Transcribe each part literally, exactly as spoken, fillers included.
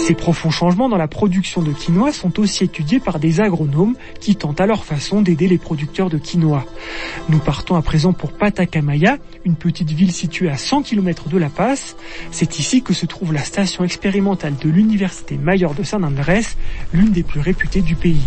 Ces profonds changements dans la production de quinoa sont aussi étudiés par des agronomes qui tentent à leur façon d'aider les producteurs de quinoa. Nous partons à présent pour Patacamaya, une petite ville située à cent kilomètres de La Paz. C'est ici que se trouve la station expérimentale de l'Université Mayor de San Andrés, l'une des plus réputées du pays.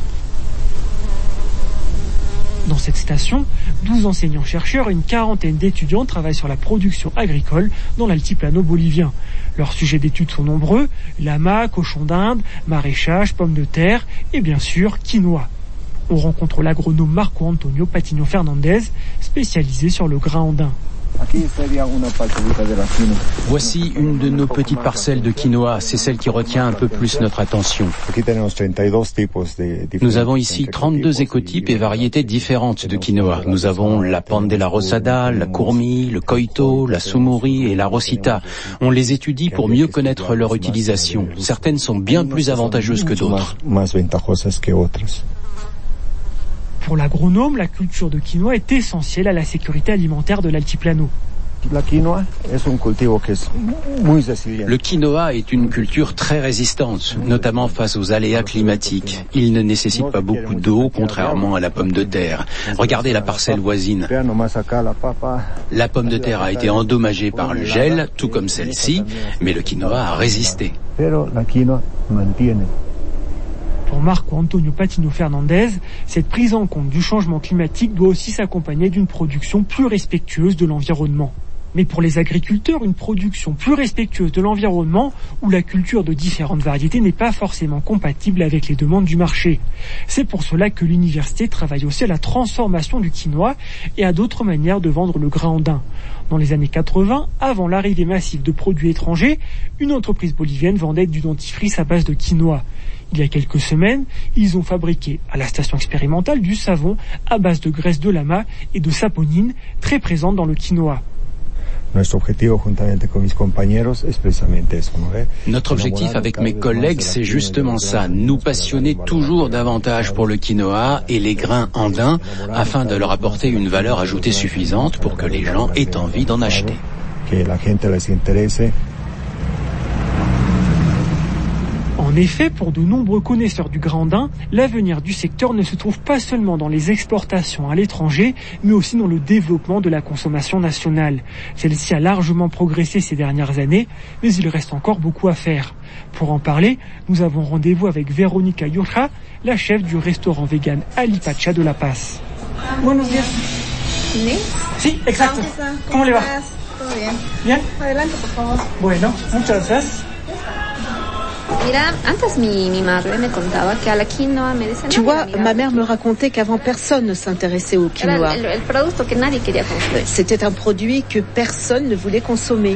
Dans cette station, douze enseignants-chercheurs et une quarantaine d'étudiants travaillent sur la production agricole dans l'altiplano bolivien. Leurs sujets d'études sont nombreux, lama, cochons d'Inde, maraîchage, pommes de terre et bien sûr quinoa. On rencontre l'agronome Marco Antonio Patino Fernandez, spécialisé sur le grain andin. Voici une de nos petites parcelles de quinoa, c'est celle qui retient un peu plus notre attention. Nous avons ici trente-deux écotypes et variétés différentes de quinoa. Nous avons la Pandela rosada, la Courmi, le Coito, la Sumuri et la Rosita. On les étudie pour mieux connaître leur utilisation. Certaines sont bien plus avantageuses que d'autres. Pour l'agronome, la culture de quinoa est essentielle à la sécurité alimentaire de l'altiplano. Le quinoa est une culture très résistante, notamment face aux aléas climatiques. Il ne nécessite pas beaucoup d'eau, contrairement à la pomme de terre. Regardez la parcelle voisine. La pomme de terre a été endommagée par le gel, tout comme celle-ci, mais le quinoa a résisté. Pour Marco Antonio Patino Fernandez, cette prise en compte du changement climatique doit aussi s'accompagner d'une production plus respectueuse de l'environnement. Mais pour les agriculteurs, une production plus respectueuse de l'environnement ou la culture de différentes variétés n'est pas forcément compatible avec les demandes du marché. C'est pour cela que l'université travaille aussi à la transformation du quinoa et à d'autres manières de vendre le grain andin. Dans les années quatre-vingts, avant l'arrivée massive de produits étrangers, une entreprise bolivienne vendait du dentifrice à base de quinoa. Il y a quelques semaines, ils ont fabriqué à la station expérimentale du savon à base de graisse de lama et de saponine, très présente dans le quinoa. Notre objectif avec mes collègues, c'est justement ça, nous passionner toujours davantage pour le quinoa et les grains andins afin de leur apporter une valeur ajoutée suffisante pour que les gens aient envie d'en acheter. En effet, pour de nombreux connaisseurs du grain andin, l'avenir du secteur ne se trouve pas seulement dans les exportations à l'étranger, mais aussi dans le développement de la consommation nationale. Celle-ci a largement progressé ces dernières années, mais il reste encore beaucoup à faire. Pour en parler, nous avons rendez-vous avec Verónica Yurja, la chef du restaurant vegan Alipacha de La Paz. Buenos días. ¿Sí? Sí, exacto. ¿Cómo le va? Todo bien. Bien. Adelante, por favor. Bueno, muchas gracias. Tu vois, ma mère me racontait qu'avant personne ne s'intéressait au quinoa. C'était un produit que personne ne voulait consommer.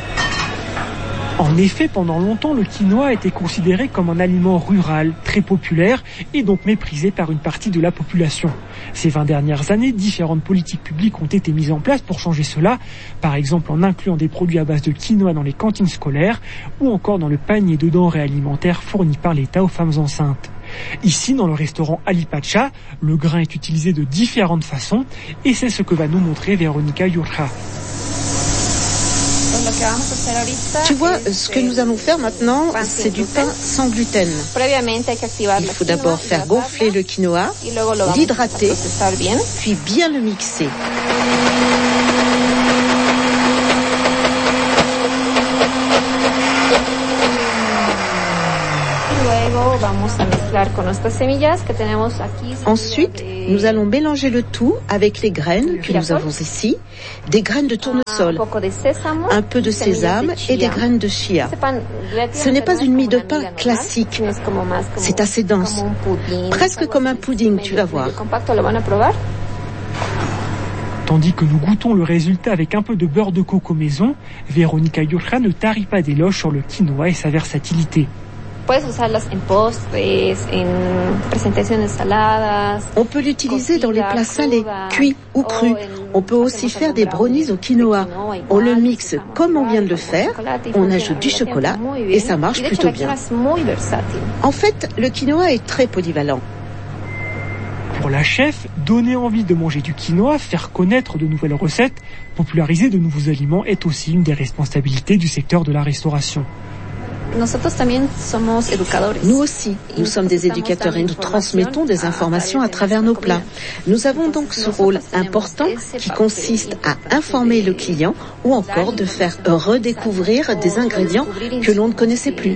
En effet, pendant longtemps, le quinoa a été considéré comme un aliment rural, très populaire et donc méprisé par une partie de la population. Ces vingt dernières années, différentes politiques publiques ont été mises en place pour changer cela, par exemple en incluant des produits à base de quinoa dans les cantines scolaires ou encore dans le panier de denrées alimentaires fourni par l'État aux femmes enceintes. Ici, dans le restaurant Alipacha, le grain est utilisé de différentes façons et c'est ce que va nous montrer Verónica Yurja. Tu vois, ce que nous allons faire maintenant, c'est du pain sans gluten. Il faut d'abord faire gonfler le quinoa, l'hydrater, puis bien le mixer. Ensuite, nous allons mélanger le tout avec les graines que nous avons ici, des graines de tournesol, un peu de sésame et des graines de chia. Ce n'est pas une mie de pain classique, c'est assez dense, presque comme un pudding, tu vas voir. Tandis que nous goûtons le résultat avec un peu de beurre de coco maison, Verónica Yurja ne tarit pas d'éloges sur le quinoa et sa versatilité. On peut l'utiliser dans les plats salés, cuits ou crus. On peut aussi faire des brownies au quinoa. On le mixe comme on vient de le faire, on ajoute du chocolat et ça marche plutôt bien. En fait, le quinoa est très polyvalent. Pour la chef, donner envie de manger du quinoa, faire connaître de nouvelles recettes, populariser de nouveaux aliments est aussi une des responsabilités du secteur de la restauration. Nous aussi, nous sommes des éducateurs et nous transmettons des informations à travers nos plats. Nous avons donc ce rôle important qui consiste à informer le client ou encore de faire redécouvrir des ingrédients que l'on ne connaissait plus.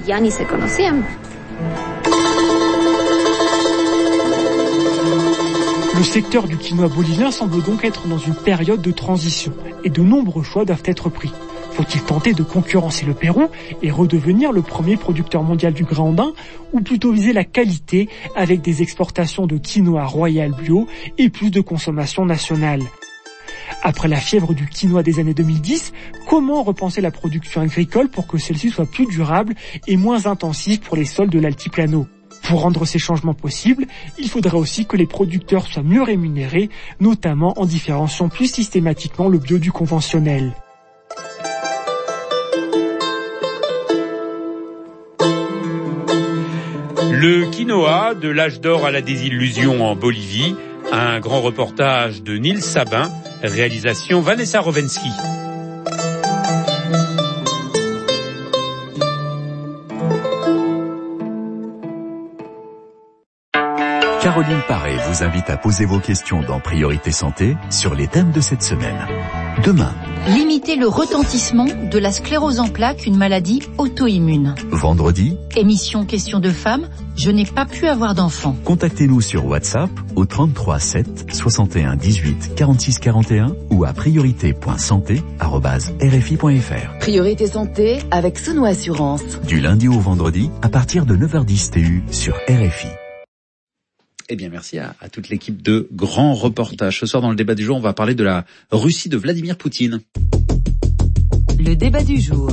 Le secteur du quinoa bolivien semble donc être dans une période de transition et de nombreux choix doivent être pris. Faut-il tenter de concurrencer le Pérou et redevenir le premier producteur mondial du grain andin ou plutôt viser la qualité avec des exportations de quinoa royal bio et plus de consommation nationale? Après la fièvre du quinoa des années deux mille dix, comment repenser la production agricole pour que celle-ci soit plus durable et moins intensive pour les sols de l'altiplano? Pour rendre ces changements possibles, il faudra aussi que les producteurs soient mieux rémunérés, notamment en différenciant plus systématiquement le bio du conventionnel. Le quinoa, de l'âge d'or à la désillusion en Bolivie, un grand reportage de Nils Sabin, réalisation Vanessa Rovensky. Caroline Paré vous invite à poser vos questions dans Priorité Santé sur les thèmes de cette semaine. Demain, limiter le retentissement de la sclérose en plaques, une maladie auto-immune. Vendredi, émission Questions de femmes, je n'ai pas pu avoir d'enfant. Contactez-nous sur WhatsApp au trente-trois sept soixante et un dix-huit quarante-six quarante et un ou à priorité point santé arobase r f i point f r. Priorité Santé avec Sono Assurance. Du lundi au vendredi à partir de neuf heures dix T U sur R F I. Eh bien, merci à, à toute l'équipe de Grand Reportage. Ce soir, dans le débat du jour, on va parler de la Russie de Vladimir Poutine. Le débat du jour.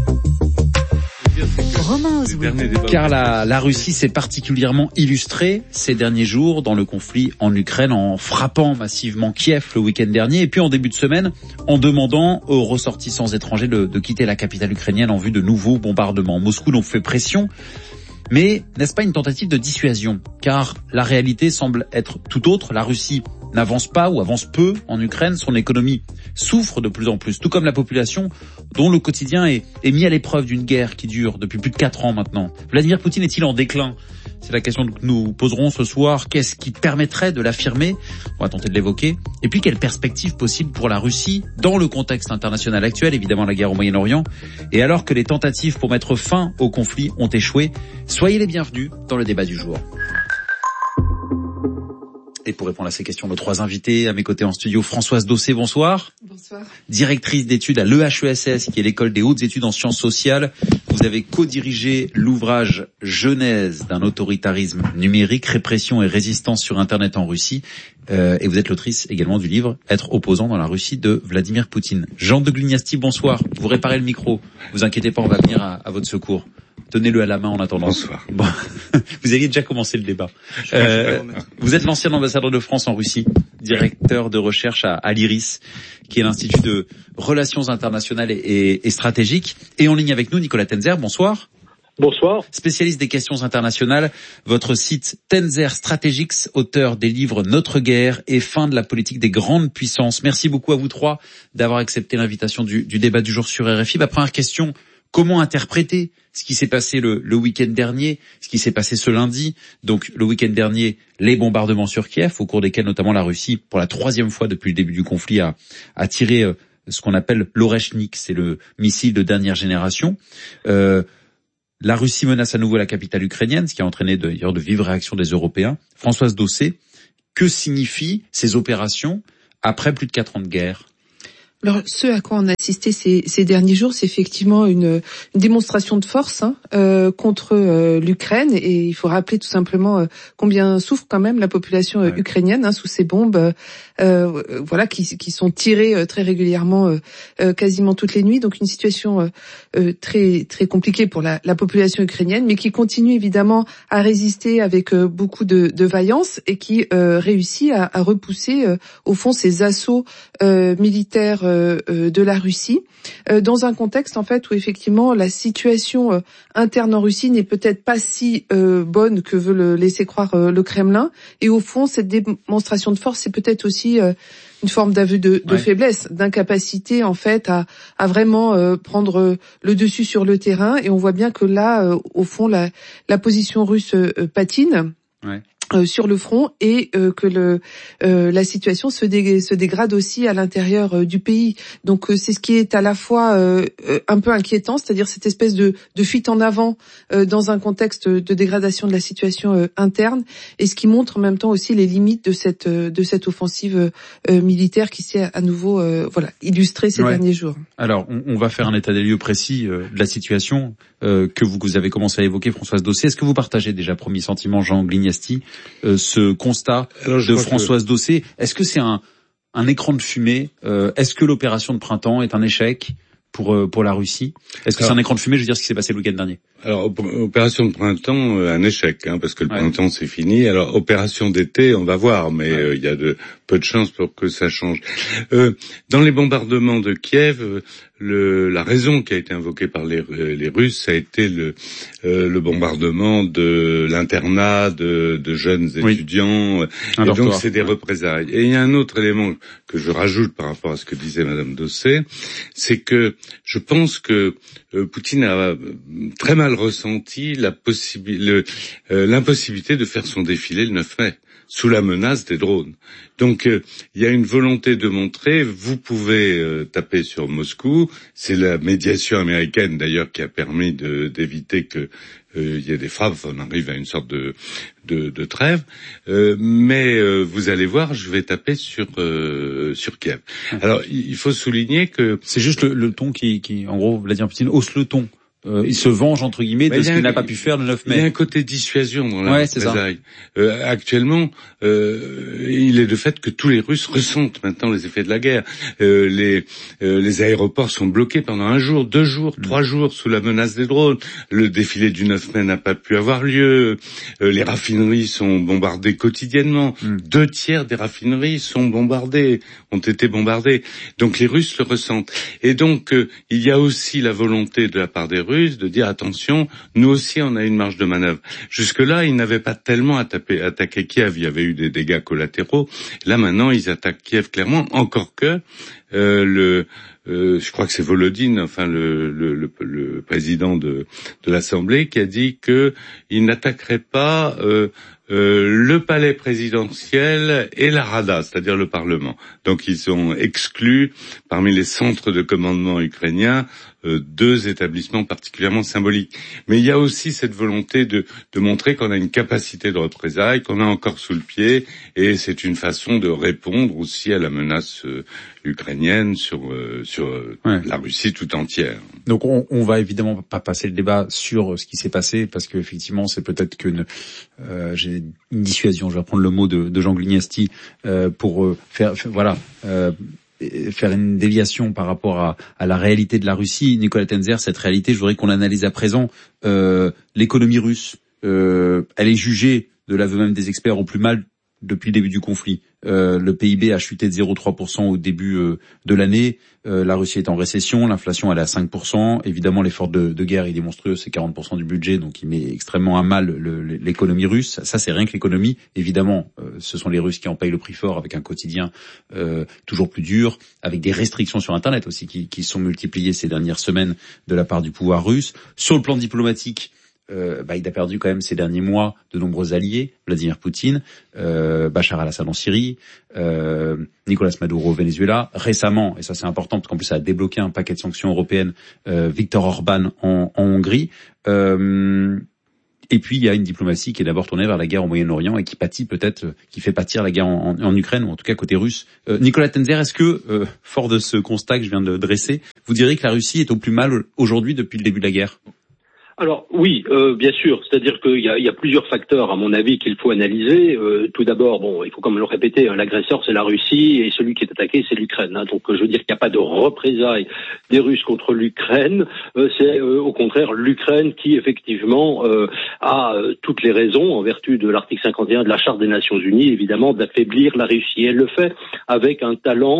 Romain Ozoui. Car la, la Russie s'est particulièrement illustrée ces derniers jours dans le conflit en Ukraine en frappant massivement Kiev le week-end dernier et puis en début de semaine en demandant aux ressortissants étrangers de, de quitter la capitale ukrainienne en vue de nouveaux bombardements. Moscou donc fait pression. Mais n'est-ce pas une tentative de dissuasion? Car la réalité semble être tout autre. La Russie n'avance pas ou avance peu en Ukraine. Son économie souffre de plus en plus, tout comme la population dont le quotidien est, est mis à l'épreuve d'une guerre qui dure depuis plus de quatre ans maintenant. Vladimir Poutine est-il en déclin? C'est la question que nous poserons ce soir. Qu'est-ce qui permettrait de l'affirmer? On va tenter de l'évoquer. Et puis, quelle perspective possible pour la Russie dans le contexte international actuel, évidemment la guerre au Moyen-Orient, et alors que les tentatives pour mettre fin au conflit ont échoué? Soyez les bienvenus dans le débat du jour. Et pour répondre à ces questions, nos trois invités à mes côtés en studio, Françoise Dossé, bonsoir. Bonsoir. Directrice d'études à l'E H E S S, qui est l'école des hautes études en sciences sociales. Vous avez co-dirigé l'ouvrage Genèse d'un autoritarisme numérique, répression et résistance sur Internet en Russie. Euh, et vous êtes l'autrice également du livre Être opposant dans la Russie de Vladimir Poutine. Jean de Glignasti, bonsoir. Vous réparez le micro. Vous inquiétez pas, on va venir à, à votre secours. Tenez-le à la main en attendant. Bonsoir. Bon. Vous aviez déjà commencé le débat. Euh, vous êtes l'ancien ambassadeur de France en Russie, directeur de recherche à, à l'I R I S, qui est l'Institut de Relations Internationales et, et, et Stratégiques. Et en ligne avec nous, Nicolas Tenzer, bonsoir. Bonsoir. Spécialiste des questions internationales, votre site Tenzer Strategics, auteur des livres Notre guerre et Fin de la politique des grandes puissances. Merci beaucoup à vous trois d'avoir accepté l'invitation du, du débat du jour sur R F I. Ma première question, comment interpréter ce qui s'est passé le, le week-end dernier, ce qui s'est passé ce lundi? Donc le week-end dernier, les bombardements sur Kiev, au cours desquels notamment la Russie, pour la troisième fois depuis le début du conflit, a, a tiré euh, ce qu'on appelle l'Oreshnik, c'est le missile de dernière génération. Euh, la Russie menace à nouveau la capitale ukrainienne, ce qui a entraîné d'ailleurs de vives réactions des Européens. Françoise Dossé, que signifient ces opérations après plus de quatre ans de guerre? Alors, ce à quoi on a assisté ces, ces derniers jours, c'est effectivement une, une démonstration de force hein, euh, contre euh, l'Ukraine. Et il faut rappeler tout simplement euh, combien souffre quand même la population euh, ukrainienne hein, sous ces bombes, euh, voilà, qui, qui sont tirées euh, très régulièrement, euh, euh, quasiment toutes les nuits. Donc une situation euh, euh, très très compliquée pour la, la population ukrainienne, mais qui continue évidemment à résister avec euh, beaucoup de, de vaillance et qui euh, réussit à, à repousser euh, au fond ces assauts euh, militaires euh, euh, de la Russie, euh, dans un contexte en fait où effectivement la situation euh, interne en Russie n'est peut-être pas si euh, bonne que veut le laisser croire euh, le Kremlin, et au fond cette démonstration de force c'est peut-être aussi euh, une forme d'aveu de, de ouais. faiblesse, d'incapacité en fait à, à vraiment euh, prendre le dessus sur le terrain. Et on voit bien que là, euh, au fond, la, la position russe euh, patine. Ouais. Euh, sur le front et euh, que le euh, la situation se, dé, se dégrade aussi à l'intérieur euh, du pays. Donc euh, c'est ce qui est à la fois euh, un peu inquiétant, c'est-à-dire cette espèce de, de fuite en avant euh, dans un contexte de dégradation de la situation euh, interne, et ce qui montre en même temps aussi les limites de cette euh, de cette offensive euh, militaire qui s'est à nouveau euh, voilà illustrée ces ouais. derniers jours. Alors on, on va faire un état des lieux précis euh, de la situation euh, que vous, vous avez commencé à évoquer, Françoise Dossé. Est-ce que vous partagez déjà, premier sentiment, Jean Glignasti, Euh, ce constat Alors, de Françoise que... Dossé? Est-ce que c'est un, un écran de fumée? euh, Est-ce que l'opération de printemps est un échec pour euh, pour la Russie? Est-ce que Alors, c'est un écran de fumée? Je veux dire ce qui s'est passé le week-end dernier. Alors opération de printemps, euh, un échec, hein, parce que le ouais. printemps c'est fini. Alors opération d'été, on va voir, mais il ouais. euh, y a de peu de chances pour que ça change. Euh, dans les bombardements de Kiev, euh, le, la raison qui a été invoquée par les, les Russes, ça a été le, euh, le bombardement de l'internat de, de jeunes oui. étudiants. Un et donc c'est des ouais. représailles. Et il y a un autre élément que je rajoute par rapport à ce que disait Madame Dossé, c'est que je pense que euh, Poutine a très mal ressenti la possibilité, euh, l'impossibilité de faire son défilé le neuf mai. Sous la menace des drones. Donc euh, il y a une volonté de montrer, vous pouvez euh, taper sur Moscou, c'est la médiation américaine d'ailleurs qui a permis de, d'éviter que euh, il y ait des frappes, on arrive à une sorte de, de, de trêve, euh, mais euh, vous allez voir, je vais taper sur euh, sur Kiev. Alors il faut souligner que... C'est juste le, le ton qui, qui, en gros, Vladimir Poutine hausse le ton. Euh, il se venge entre guillemets de ce qu'il n'a pas pu faire le neuf mai. Il y a un côté dissuasion dans la ouais, représaille. Euh, actuellement, euh, il est de fait que tous les Russes ressentent maintenant les effets de la guerre. Euh, les euh, les aéroports sont bloqués pendant un jour, deux jours, mmh. trois jours sous la menace des drones. Le défilé du neuf mai n'a pas pu avoir lieu. Euh, les raffineries sont bombardées quotidiennement. Mmh. Deux tiers des raffineries sont bombardées, ont été bombardées. Donc les Russes le ressentent. Et donc euh, il y a aussi la volonté de la part des Russes de dire attention, nous aussi on a une marge de manœuvre. Jusque-là, ils n'avaient pas tellement attaqué, attaqué Kiev, il y avait eu des dégâts collatéraux. Là maintenant, ils attaquent Kiev clairement, encore que euh, le euh, je crois que c'est Volodine, enfin le, le, le, le président de, de l'Assemblée, qui a dit que il n'attaquerait pas euh, Euh, le palais présidentiel et la Rada, c'est-à-dire le Parlement. Donc ils ont exclu parmi les centres de commandement ukrainiens euh, deux établissements particulièrement symboliques. Mais il y a aussi cette volonté de, de montrer qu'on a une capacité de représailles, qu'on a encore sous le pied, et c'est une façon de répondre aussi à la menace euh, ukrainienne sur euh, sur euh, ouais. la Russie tout entière. Donc on, on va évidemment pas passer le débat sur ce qui s'est passé, parce que effectivement c'est peut-être qu'une euh, j'ai une dissuasion, je vais reprendre le mot de, de Jean Glignasti, euh, pour euh, faire, faire voilà euh, faire une déviation par rapport à, à la réalité de la Russie. Nicolas Tenzer, cette réalité, je voudrais qu'on l'analyse à présent. Euh, l'économie russe, euh, elle est jugée, de l'aveu même des experts, au plus mal depuis le début du conflit. Euh, le P I B a chuté de zéro virgule trois pour cent au début euh, de l'année. Euh, la Russie est en récession, l'inflation elle est à cinq pour cent. Évidemment, l'effort de, de guerre il est monstrueux, c'est quarante pour cent du budget, donc il met extrêmement à mal le, l'économie russe. Ça, c'est rien que l'économie. Évidemment, euh, ce sont les Russes qui en payent le prix fort, avec un quotidien euh, toujours plus dur, avec des restrictions sur Internet aussi qui, qui sont multipliées ces dernières semaines de la part du pouvoir russe. Sur le plan diplomatique, Euh, bah, il a perdu quand même ces derniers mois de nombreux alliés, Vladimir Poutine, euh, Bachar al-Assad en Syrie, euh, Nicolas Maduro au Venezuela, récemment, et ça c'est important parce qu'en plus ça a débloqué un paquet de sanctions européennes, euh, Viktor Orban en, en Hongrie, euh, et puis il y a une diplomatie qui est d'abord tournée vers la guerre au Moyen-Orient et qui pâtit peut-être, qui fait pâtir la guerre en, en, en Ukraine, ou en tout cas côté russe. Euh, Nicolas Tenzer, est-ce que, euh, fort de ce constat que je viens de dresser, vous diriez que la Russie est au plus mal aujourd'hui depuis le début de la guerre ? Alors oui, euh, bien sûr. C'est-à-dire qu'il y a, il y a plusieurs facteurs, à mon avis, qu'il faut analyser. Euh, tout d'abord, bon, il faut quand même le répéter, hein, l'agresseur c'est la Russie et celui qui est attaqué c'est l'Ukraine. Hein, donc je veux dire qu'il n'y a pas de représailles des Russes contre l'Ukraine. Euh, c'est euh, au contraire l'Ukraine qui effectivement euh, a euh, toutes les raisons, en vertu de l'article cinquante et un de la Charte des Nations Unies, évidemment, d'affaiblir la Russie. Et elle le fait avec un talent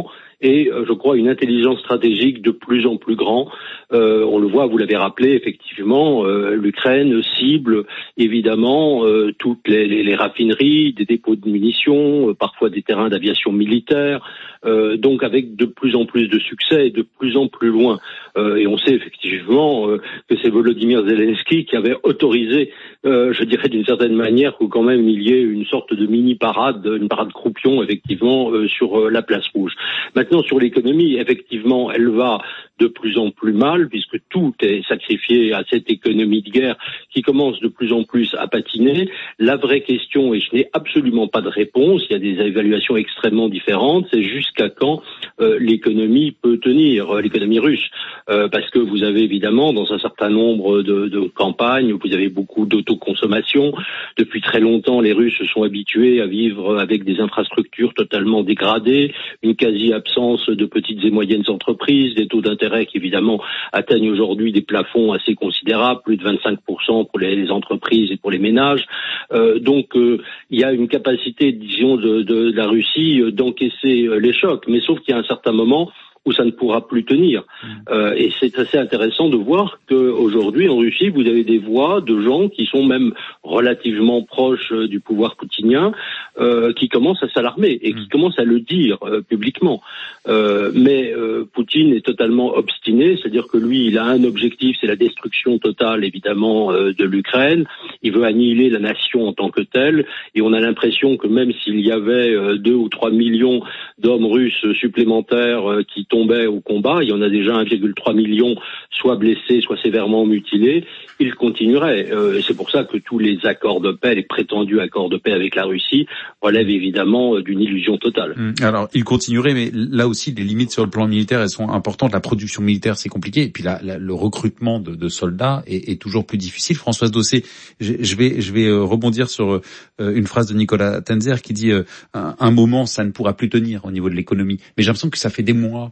et euh, je crois une intelligence stratégique de plus en plus grand. Euh, on le voit, vous l'avez rappelé, effectivement, euh, l'Ukraine cible évidemment euh, toutes les, les, les raffineries, des dépôts de munitions, euh, parfois des terrains d'aviation militaire, euh, donc avec de plus en plus de succès et de plus en plus loin. Euh, et on sait effectivement euh, que c'est Volodymyr Zelensky qui avait autorisé, euh, je dirais d'une certaine manière, que quand même il y ait une sorte de mini-parade, une parade croupion, effectivement, euh, sur euh, la place rouge. Maintenant, sur l'économie, effectivement, elle va de plus en plus mal, puisque tout est sacrifié à cette économie de guerre qui commence de plus en plus à patiner. La vraie question, et je n'ai absolument pas de réponse, il y a des évaluations extrêmement différentes, c'est jusqu'à quand euh, l'économie peut tenir, euh, l'économie russe. Euh, parce que vous avez évidemment dans un certain nombre de, de campagnes, vous avez beaucoup d'autoconsommation. Depuis très longtemps, les Russes se sont habitués à vivre avec des infrastructures totalement dégradées, une quasi-absence de petites et moyennes entreprises, des taux d'intérêt qui évidemment atteignent aujourd'hui des plafonds assez considérables, plus de vingt-cinq pour cent pour les entreprises et pour les ménages. Euh, donc euh, il y a une capacité, disons, de, de, de la Russie euh, d'encaisser euh, les chocs, mais sauf qu'il y a un certain moment où ça ne pourra plus tenir. Euh, et c'est assez intéressant de voir qu'aujourd'hui, en Russie, vous avez des voix de gens qui sont même relativement proches euh, du pouvoir poutinien, euh, qui commencent à s'alarmer et qui commencent à le dire euh, publiquement. Euh, mais euh, Poutine est totalement obstiné, c'est-à-dire que lui, il a un objectif, c'est la destruction totale, évidemment, euh, de l'Ukraine. Il veut annihiler la nation en tant que telle, et on a l'impression que même s'il y avait euh, deux ou trois millions d'hommes russes supplémentaires euh, qui tombaient au combat, il y en a déjà un virgule trois million, soit blessés, soit sévèrement mutilés, il continuerait. Euh, c'est pour ça que tous les accords de paix, les prétendus accords de paix avec la Russie, relèvent évidemment d'une illusion totale. Alors, il continuerait, mais là aussi, les limites sur le plan militaire, elles sont importantes. La production militaire, c'est compliqué. Et puis la, la, le recrutement de, de soldats est, est toujours plus difficile. Françoise Dossé, je, je vais, je vais rebondir sur euh, une phrase de Nicolas Tenzer qui dit euh, un, un moment, ça ne pourra plus tenir au niveau de l'économie. Mais j'ai l'impression que ça fait des mois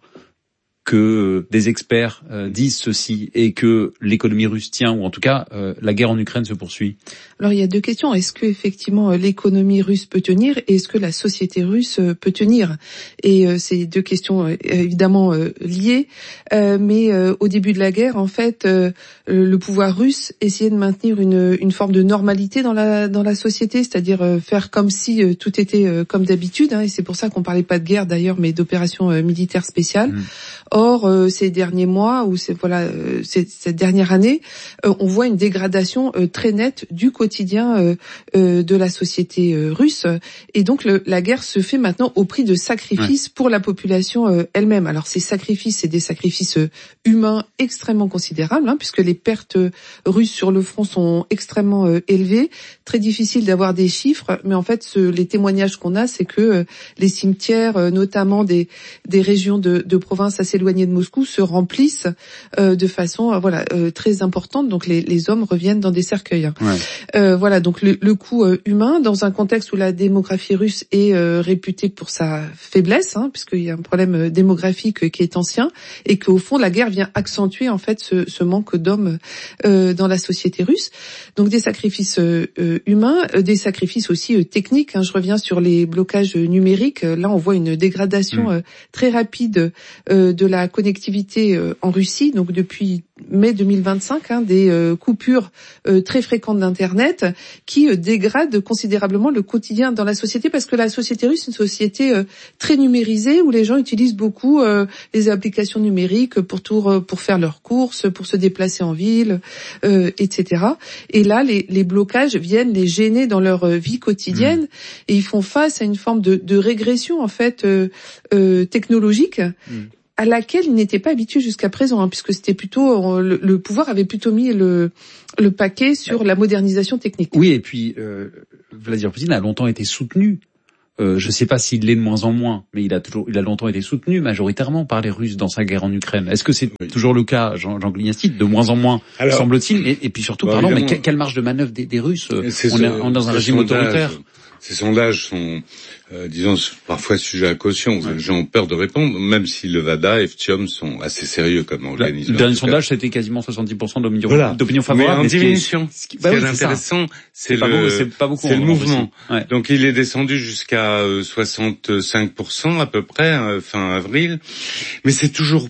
que des experts euh, disent ceci et que l'économie russe tient, ou en tout cas euh, la guerre en Ukraine se poursuit. Alors il y a deux questions. Est-ce que effectivement l'économie russe peut tenir et est-ce que la société russe peut tenir? Et euh, c'est deux questions euh, évidemment euh, liées, euh, mais euh, au début de la guerre, en fait, euh, le pouvoir russe essayait de maintenir une, une forme de normalité dans la dans la société, c'est-à-dire euh, faire comme si euh, tout était euh, comme d'habitude, hein, et c'est pour ça qu'on parlait pas de guerre d'ailleurs, mais d'opérations euh, militaires spéciales. Mmh. Or, euh, ces derniers mois ou c'est voilà euh, cette, cette dernière année, euh, on voit une dégradation euh, très nette du quotidien euh, euh, de la société euh, russe, et donc le, la guerre se fait maintenant au prix de sacrifices ouais. pour la population euh, elle-même. Alors ces sacrifices, c'est des sacrifices euh, humains extrêmement considérables, hein, puisque les pertes euh, russes sur le front sont extrêmement euh, élevées. Très difficile d'avoir des chiffres, mais en fait, ce, les témoignages qu'on a, c'est que euh, les cimetières, euh, notamment des des régions de, de province assez éloignées de Moscou, se remplissent euh, de façon euh, voilà euh, très importante. Donc les, les hommes reviennent dans des cercueils. Hein. Ouais. Euh, voilà donc le, le coût euh, humain dans un contexte où la démographie russe est euh, réputée pour sa faiblesse, hein, puisqu'il y a un problème démographique qui est ancien et qu'au fond la guerre vient accentuer en fait ce, ce manque d'hommes euh, dans la société russe. Donc des sacrifices euh, humains, euh, des sacrifices aussi euh, techniques. Hein. Je reviens sur les blocages numériques. Là on voit une dégradation mmh. euh, très rapide euh, de la connectivité euh, en Russie. Donc depuis mai deux mille vingt-cinq, hein, des euh, coupures euh, très fréquentes d'internet qui euh, dégradent considérablement le quotidien dans la société, parce que la société russe est une société euh, très numérisée où les gens utilisent beaucoup euh, les applications numériques pour tout, euh, pour faire leurs courses, pour se déplacer en ville, euh, et cetera. Et là, les, les blocages viennent les gêner dans leur euh, vie quotidienne mmh. et ils font face à une forme de, de régression en fait euh, euh, technologique. Mmh. à laquelle ils n'étaient pas habitués jusqu'à présent, hein, puisque c'était plutôt le, le pouvoir avait plutôt mis le, le paquet sur la modernisation technique. Oui, et puis euh, Vladimir Poutine a longtemps été soutenu. Euh, je ne sais pas s'il l'est de moins en moins, mais il a toujours, il a longtemps été soutenu majoritairement par les Russes dans sa guerre en Ukraine. Est-ce que c'est oui. toujours le cas, Jean, Jean Glignasti, de moins en moins, Alors, semble-t-il, et, et puis surtout, bah, pardon, mais quelle, quelle marge de manœuvre des, des Russes? On est, on est dans un régime sondage, autoritaire. ces sondages sont, euh, disons, parfois sujets à caution. Ouais. Les gens ont peur de répondre, même si Levada et Ftium sont assez sérieux comme organisateurs. Le dernier sondage, c'était quasiment soixante-dix pour cent d'opinion, voilà. d'opinion favorable. Mais en diminution. Ce qui est, ce qui est, bah oui, intéressant, c'est, c'est, c'est le, c'est pas beaucoup, c'est le mouvement. Ouais. Donc il est descendu jusqu'à euh, soixante-cinq pour cent à peu près, euh, fin avril. Mais c'est toujours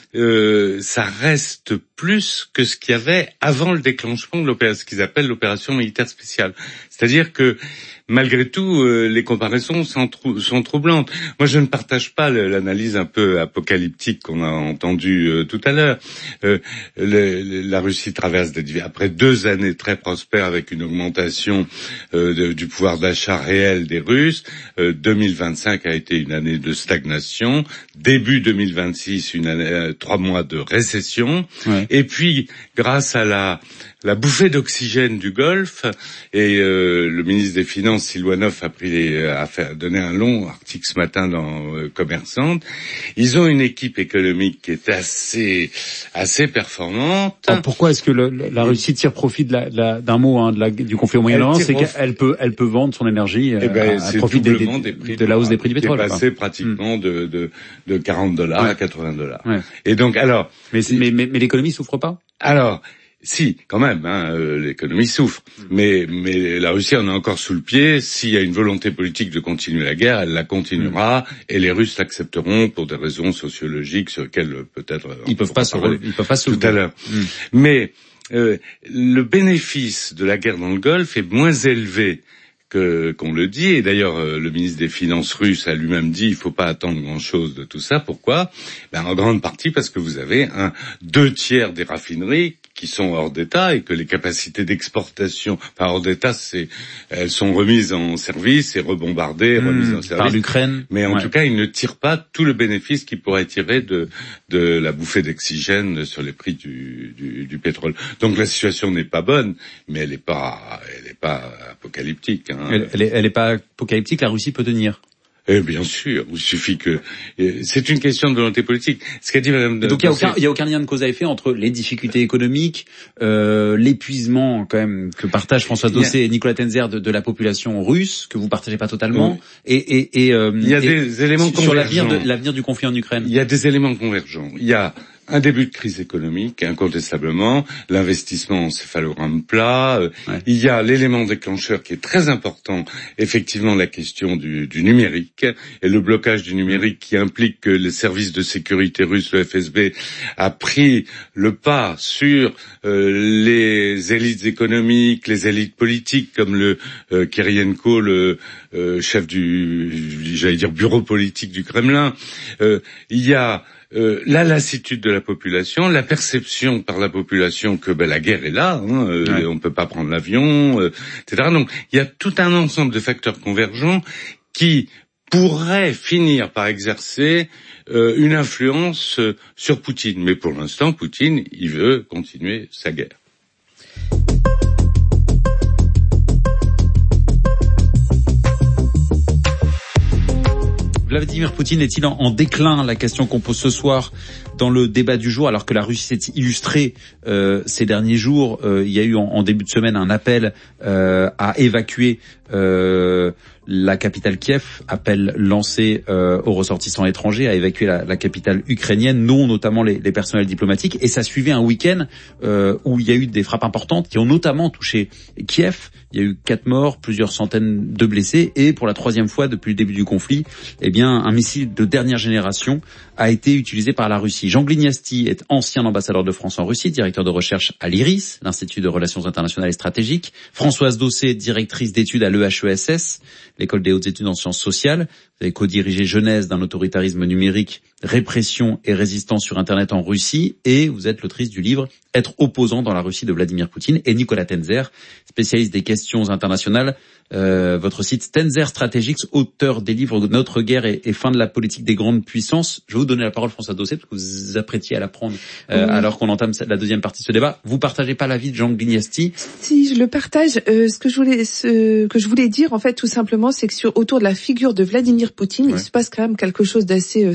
Euh, ça reste plus que ce qu'il y avait avant le déclenchement de l'opération, ce qu'ils appellent l'opération militaire spéciale. C'est-à-dire que malgré tout, euh, les comparaisons sont, trou- sont troublantes. Moi, je ne partage pas le, l'analyse un peu apocalyptique qu'on a entendue euh, tout à l'heure. Euh, le, le, la Russie traverse des, après deux années très prospères avec une augmentation euh, de, du pouvoir d'achat réel des Russes. Euh, deux mille vingt-cinq a été une année de stagnation. Début deux mille vingt-six, une année, euh, trois mois de récession. Ouais. Et puis, grâce à la la bouffée d'oxygène du Golfe, et euh, le ministre des Finances, Siluanov, a pris les, a fait, donné un long article ce matin dans euh, Commerçante. Ils ont une équipe économique qui est assez assez performante. Alors pourquoi est-ce que le, la Russie tire profit de la, de la, d'un mot hein, de la, du conflit au Moyen-Orient? C'est prof... qu'elle peut elle peut vendre son énergie eh ben, à, à profit des, des, des prix de la hausse des prix du pétrole. C'est passé pratiquement mmh. de, de de quarante dollars ouais. à quatre-vingts dollars. Ouais. Et donc alors, mais mais mais, mais l'économie souffre pas? Alors. Si, quand même, hein, euh, l'économie souffre. Mais, mais la Russie en a encore sous le pied. S'il y a une volonté politique de continuer la guerre, elle la continuera, mmh. et les Russes l'accepteront pour des raisons sociologiques sur lesquelles peut-être ils peuvent pas se ils peuvent pas se tout à l'heure. Mmh. Mais euh, le bénéfice de la guerre dans le Golfe est moins élevé que qu'on le dit, et d'ailleurs euh, le ministre des Finances russe a lui-même dit il faut pas attendre grand-chose de tout ça. Pourquoi? Ben en grande partie parce que vous avez un deux tiers des raffineries qui sont hors d'état et que les capacités d'exportation, enfin hors d'état, c'est elles sont remises en service et rebombardées, mmh, remises en service par l'Ukraine. Mais en ouais. tout cas, ils ne tirent pas tout le bénéfice qu'ils pourraient tirer de de la bouffée d'oxygène sur les prix du du, du pétrole. Donc la situation n'est pas bonne, mais elle n'est pas elle est pas apocalyptique. Hein. Elle, elle, est, elle est pas apocalyptique. La Russie peut tenir. Eh bien sûr, il suffit que c'est une question de volonté politique. Ce qu'a dit Madame. Donc il y a aucun il y a aucun lien de cause à effet entre les difficultés économiques, euh, l'épuisement quand même que partagent François Dossé et Nicolas Tenzer de, de la population russe que vous partagez pas totalement oui. et et et euh, il y a et des éléments sur l'avenir de l'avenir du conflit en Ukraine. Il y a des éléments convergents. Il y a un début de crise économique, incontestablement, l'investissement en céphalogramme plat. Ouais. Il y a l'élément déclencheur qui est très important, effectivement la question du, du numérique et le blocage du numérique qui implique que les services de sécurité russes, le F S B, a pris le pas sur euh, les élites économiques, les élites politiques comme le euh, Kirienko, le euh, chef du, j'allais dire, bureau politique du Kremlin. Euh, il y a Euh, la lassitude de la population, la perception par la population que ben, la guerre est là, hein, euh, ouais. on peut pas prendre l'avion, euh, et cetera. Donc il y a tout un ensemble de facteurs convergents qui pourraient finir par exercer euh, une influence euh, sur Poutine. Mais pour l'instant, Poutine, il veut continuer sa guerre. Vladimir Poutine est-il en, en déclin? La question qu'on pose ce soir dans le débat du jour, alors que la Russie s'est illustrée euh, ces derniers jours. Euh, il y a eu en, en début de semaine un appel euh, à évacuer euh, la capitale Kiev, appel lancé euh, aux ressortissants étrangers à évacuer la, la capitale ukrainienne, non notamment les, les personnels diplomatiques. Et ça suivait un week-end euh, où il y a eu des frappes importantes qui ont notamment touché Kiev. Il y a eu quatre morts, plusieurs centaines de blessés, et pour la troisième fois depuis le début du conflit, eh bien, un missile de dernière génération a été utilisé par la Russie. Jean Glignasti est ancien ambassadeur de France en Russie, directeur de recherche à l'I R I S, l'Institut de Relations Internationales et Stratégiques. Françoise Dossé, directrice d'études à l'E H E S S, l'École des hautes études en sciences sociales. Vous avez co-dirigé Genèse d'un autoritarisme numérique, répression et résistance sur Internet en Russie, et vous êtes l'autrice du livre Être opposant dans la Russie de Vladimir Poutine. Et Nicolas Tenzer, spécialiste des questions internationales, euh, votre site Tenzer Strategics, auteur des livres Notre guerre et, et fin de la politique des grandes puissances. Je vais vous donner la parole, François Dossé, parce que vous vous apprêtiez à la prendre euh, oui. alors qu'on entame la deuxième partie de ce débat. Vous partagez pas l'avis de Jean Glignasti? Si, je le partage. Euh, ce que je voulais, ce que je voulais dire, en fait, tout simplement, c'est que sur autour de la figure de Vladimir Poutine, ouais. il se passe quand même quelque chose d'assez euh, singulier en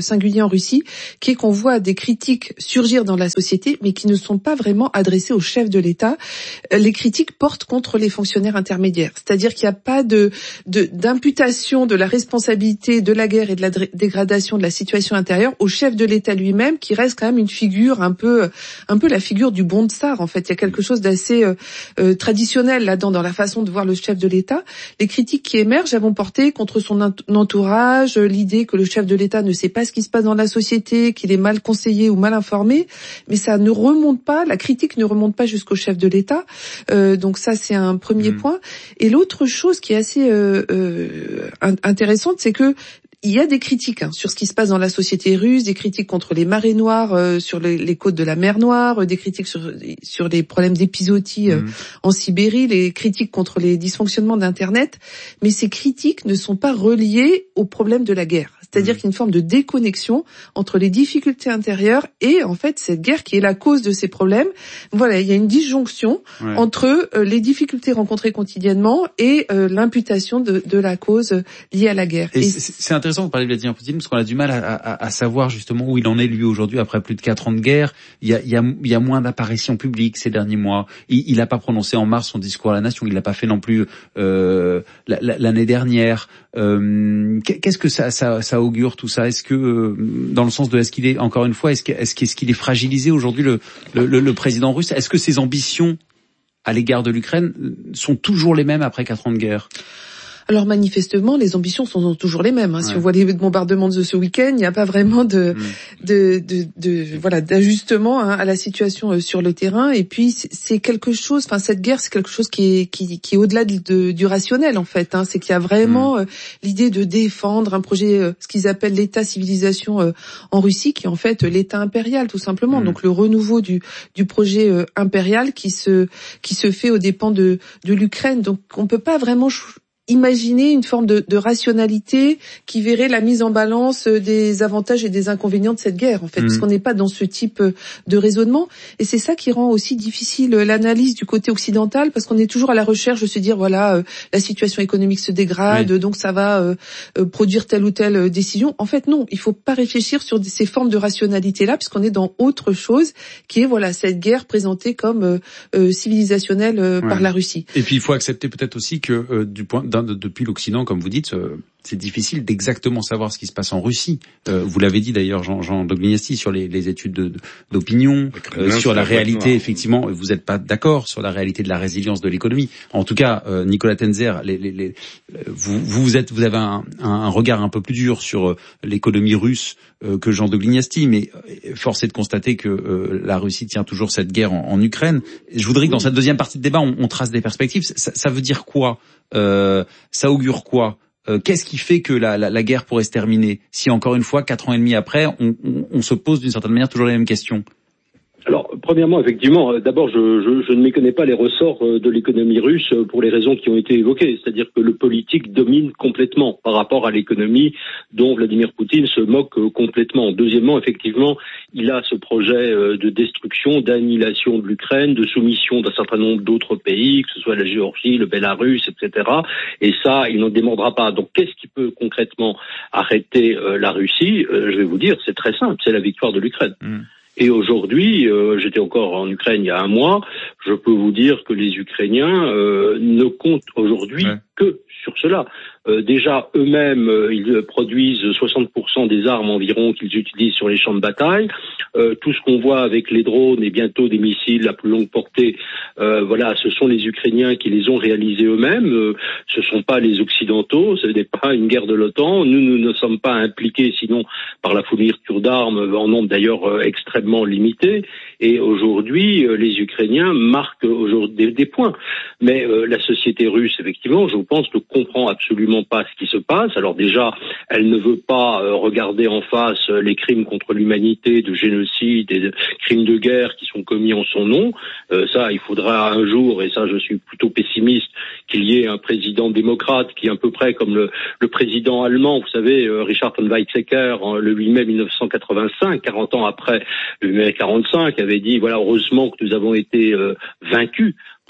Russie, qui est qu'on voit des critiques surgir dans la société, mais qui ne sont pas vraiment adressées au chef de l'État. Les critiques portent contre les fonctionnaires intermédiaires, c'est-à-dire qu'il n'y a pas de, de d'imputation de la responsabilité de la guerre et de la dégradation de la situation intérieure au chef de l'État lui-même, qui reste quand même une figure un peu, un peu la figure du bon tsar. En fait, il y a quelque chose d'assez euh, euh, traditionnel là-dedans dans la façon de voir le chef de l'État. Les critiques qui émergent vont porter contre son entourage, l'idée que le chef de l'État ne sait pas ce qui se passe dans la société, qu'il est mal conseillé ou mal informé, mais ça ne remonte pas, la critique ne remonte pas jusqu'au chef de l'État. Euh, donc ça, c'est un premier mmh. point. Et l'autre chose qui est assez euh, euh, intéressante, c'est que il y a des critiques hein, sur ce qui se passe dans la société russe, des critiques contre les marées noires euh, sur les, les côtes de la mer Noire, euh, des critiques sur, sur les problèmes d'épizootie euh, mmh. en Sibérie, les critiques contre les dysfonctionnements d'Internet. Mais ces critiques ne sont pas reliées aux problèmes de la guerre. C'est-à-dire mmh. qu'il y a une forme de déconnexion entre les difficultés intérieures et en fait cette guerre qui est la cause de ces problèmes. Voilà, il y a une disjonction ouais. entre euh, les difficultés rencontrées quotidiennement et euh, l'imputation de, de la cause liée à la guerre. Et, et c'est, c'est intéressant de parler de Vladimir Poutine parce qu'on a du mal à, à, à savoir justement où il en est lui aujourd'hui après plus de quatre ans de guerre. Il y a, il y a, il y a moins d'apparitions publiques ces derniers mois. Il n'a pas prononcé en mars son discours à la nation. Il l'a pas fait non plus euh, la, la, l'année dernière. Euh, qu'est-ce que ça, ça, ça augure tout ça? Est-ce que, euh, dans le sens de, est-ce qu'il est encore une fois, est-ce qu'il est, est, qu'il est fragilisé aujourd'hui le, le, le, le président russe? Est-ce que ses ambitions à l'égard de l'Ukraine sont toujours les mêmes après quatre ans de guerre? Alors manifestement, les ambitions sont toujours les mêmes. Hein. Ouais. Si on voit les bombardements de ce week-end, il n'y a pas vraiment de, mmh. de, de, de, voilà, d'ajustement hein, à la situation euh, sur le terrain. Et puis c'est quelque chose. Enfin, cette guerre, c'est quelque chose qui est qui, qui est au-delà de, de, du rationnel en fait. Hein. C'est qu'il y a vraiment mmh. euh, l'idée de défendre un projet, euh, ce qu'ils appellent l'État-civilisation euh, en Russie, qui est en fait l'État impérial tout simplement. Mmh. Donc le renouveau du, du projet euh, impérial qui se qui se fait aux dépens de, de l'Ukraine. Donc on peut pas vraiment ch- imaginer une forme de, de rationalité qui verrait la mise en balance des avantages et des inconvénients de cette guerre, en fait, mmh. parce qu'on n'est pas dans ce type de raisonnement. Et c'est ça qui rend aussi difficile l'analyse du côté occidental, parce qu'on est toujours à la recherche de se dire, voilà, euh, la situation économique se dégrade, oui. donc ça va euh, euh, produire telle ou telle décision. En fait, non, il faut pas réfléchir sur ces formes de rationalité-là, puisqu'on est dans autre chose, qui est, voilà, cette guerre présentée comme euh, euh, civilisationnelle euh, ouais. par la Russie. Et puis, il faut accepter peut-être aussi que, euh, du point d'un De, depuis l'Occident, comme vous dites, euh, c'est difficile d'exactement savoir ce qui se passe en Russie. Euh, vous l'avez dit d'ailleurs, Jean, Jean Doglignasti, sur les, les études de, de, d'opinion, euh, sur la réalité, effectivement, vous n'êtes pas d'accord sur la réalité de la résilience de l'économie. En tout cas, euh, Nicolas Tenzer, les, les, les, vous, vous êtes, vous avez un, un, un regard un peu plus dur sur euh, l'économie russe euh, que Jean Doglignasti, mais euh, force est de constater que euh, la Russie tient toujours cette guerre en, en Ukraine. Je voudrais que dans cette deuxième partie de débat, on, on trace des perspectives. Ça, ça veut dire quoi? Euh, ça augure quoi? Euh, qu'est-ce qui fait que la, la, la guerre pourrait se terminer si, encore une fois, quatre ans et demi après, on, on, on se pose d'une certaine manière toujours les mêmes questions? Alors, premièrement, effectivement, d'abord, je, je, je ne méconnais pas les ressorts de l'économie russe pour les raisons qui ont été évoquées, c'est-à-dire que le politique domine complètement par rapport à l'économie dont Vladimir Poutine se moque complètement. Deuxièmement, effectivement, il a ce projet de destruction, d'annihilation de l'Ukraine, de soumission d'un certain nombre d'autres pays, que ce soit la Géorgie, le Bélarus, et cetera. Et ça, il n'en démordra pas. Donc, qu'est-ce qui peut concrètement arrêter euh, la Russie? euh, Je vais vous dire, c'est très simple, c'est la victoire de l'Ukraine. Mmh. Et aujourd'hui, euh, j'étais encore en Ukraine il y a un mois, je peux vous dire que les Ukrainiens euh, ne comptent aujourd'hui ouais. que sur cela. Euh, déjà, eux-mêmes, euh, ils produisent soixante pour cent des armes environ qu'ils utilisent sur les champs de bataille. Euh, tout ce qu'on voit avec les drones et bientôt des missiles à plus longue portée, euh, voilà, ce sont les Ukrainiens qui les ont réalisés eux-mêmes. Euh, ce sont pas les Occidentaux, ce n'est pas une guerre de l'OTAN. Nous, nous ne sommes pas impliqués, sinon par la fourniture d'armes, en nombre d'ailleurs euh, extrêmement limité. Et aujourd'hui, euh, les Ukrainiens marquent aujourd'hui des, des points. Mais euh, la société russe, effectivement, je pense, ne comprend absolument pas ce qui se passe. Alors déjà, elle ne veut pas euh, regarder en face euh, les crimes contre l'humanité, de génocide et de crimes de guerre qui sont commis en son nom. Euh, ça, il faudra un jour, et ça je suis plutôt pessimiste, qu'il y ait un président démocrate qui est à peu près comme le, le président allemand, vous savez, euh, Richard von Weizsäcker, hein, le huit mai mille neuf cent quatre-vingt-cinq, quarante ans après le huit mai quarante-cinq, avait dit, voilà, heureusement que nous avons été euh, vaincus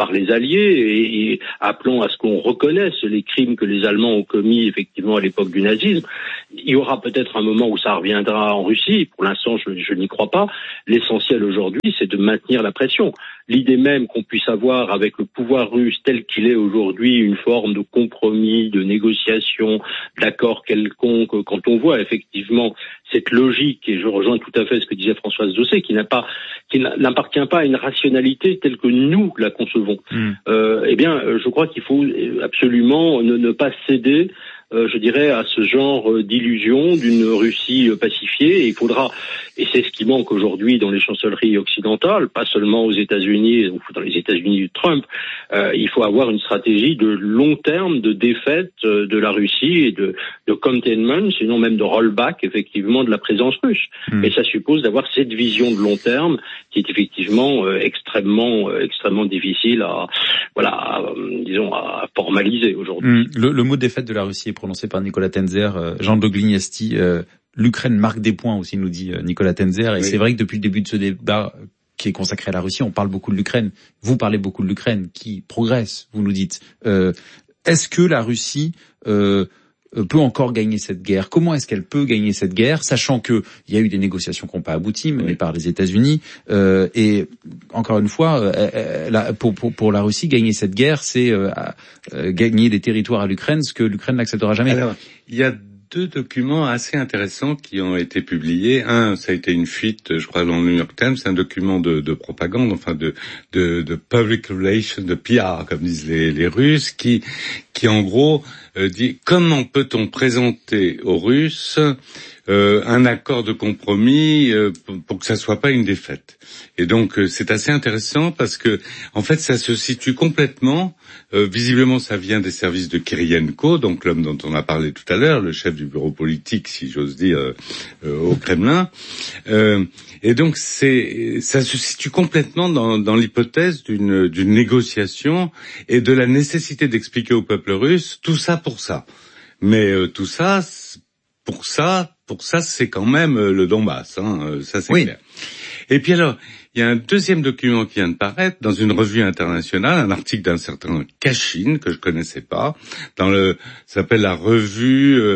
par les Alliés et, et appelant à ce qu'on reconnaisse les crimes que les Allemands ont commis effectivement à l'époque du nazisme. Il y aura peut-être un moment où ça reviendra en Russie. Pour l'instant, je, je n'y crois pas. L'essentiel aujourd'hui, c'est de maintenir la pression. L'idée même qu'on puisse avoir avec le pouvoir russe tel qu'il est aujourd'hui une forme de compromis, de négociation, d'accord quelconque, quand on voit effectivement cette logique, et je rejoins tout à fait ce que disait Françoise Dosset, qui n'a pas, qui n'appartient pas à une rationalité telle que nous la concevons. Mmh. Euh, eh bien, je crois qu'il faut absolument ne, ne pas céder, euh, je dirais, à ce genre d'illusion d'une Russie pacifiée. Et il faudra, et c'est ce qui manque aujourd'hui dans les chancelleries occidentales, pas seulement aux États-Unis ou dans les États-Unis de Trump. Euh, il faut avoir une stratégie de long terme de défaite de la Russie et de, de containment, sinon même de rollback, effectivement, de la présence russe. Mmh. Et ça suppose d'avoir cette vision de long terme qui est effectivement euh, extrêmement, euh, extrêmement difficile à, voilà, à, euh, disons, à formaliser aujourd'hui. Mmh. Le, le mot défaite de la Russie est prononcé par Nicolas Tenzer, euh, Jean de Glignesti. Euh, L'Ukraine marque des points aussi, nous dit euh, Nicolas Tenzer. Et oui. C'est vrai que depuis le début de ce débat qui est consacré à la Russie, on parle beaucoup de l'Ukraine. Vous parlez beaucoup de l'Ukraine qui progresse, vous nous dites. Euh, est-ce que la Russie euh, peut encore gagner cette guerre? Comment est-ce qu'elle peut gagner cette guerre, sachant que il y a eu des négociations qui n'ont pas abouti, menées oui. par les États-Unis, euh, et encore une fois, euh, la, pour, pour, pour la Russie, gagner cette guerre, c'est euh, euh, gagner des territoires à l'Ukraine, ce que l'Ukraine n'acceptera jamais. Alors, il y a deux documents assez intéressants qui ont été publiés. Un, ça a été une fuite, je crois, dans le New York Times, c'est un document de, de propagande, enfin de, de, de public relations, de P R, comme disent les, les Russes, qui, qui en gros euh, dit comment peut-on présenter aux Russes euh, un accord de compromis euh, pour, pour que ça soit pas une défaite. Et donc euh, c'est assez intéressant parce que en fait ça se situe complètement. Euh, visiblement, ça vient des services de Kirienko, donc l'homme dont on a parlé tout à l'heure, le chef du bureau politique, si j'ose dire, euh, euh, au Kremlin. Euh, et donc, c'est, ça se situe complètement dans, dans l'hypothèse d'une, d'une négociation et de la nécessité d'expliquer au peuple russe tout ça pour ça. Mais euh, tout ça, pour ça, pour ça, c'est quand même le Donbass. Hein, ça, c'est oui. clair. Et puis alors, il y a un deuxième document qui vient de paraître dans une revue internationale, un article d'un certain Kashin que je connaissais pas, dans le, ça s'appelle la revue euh,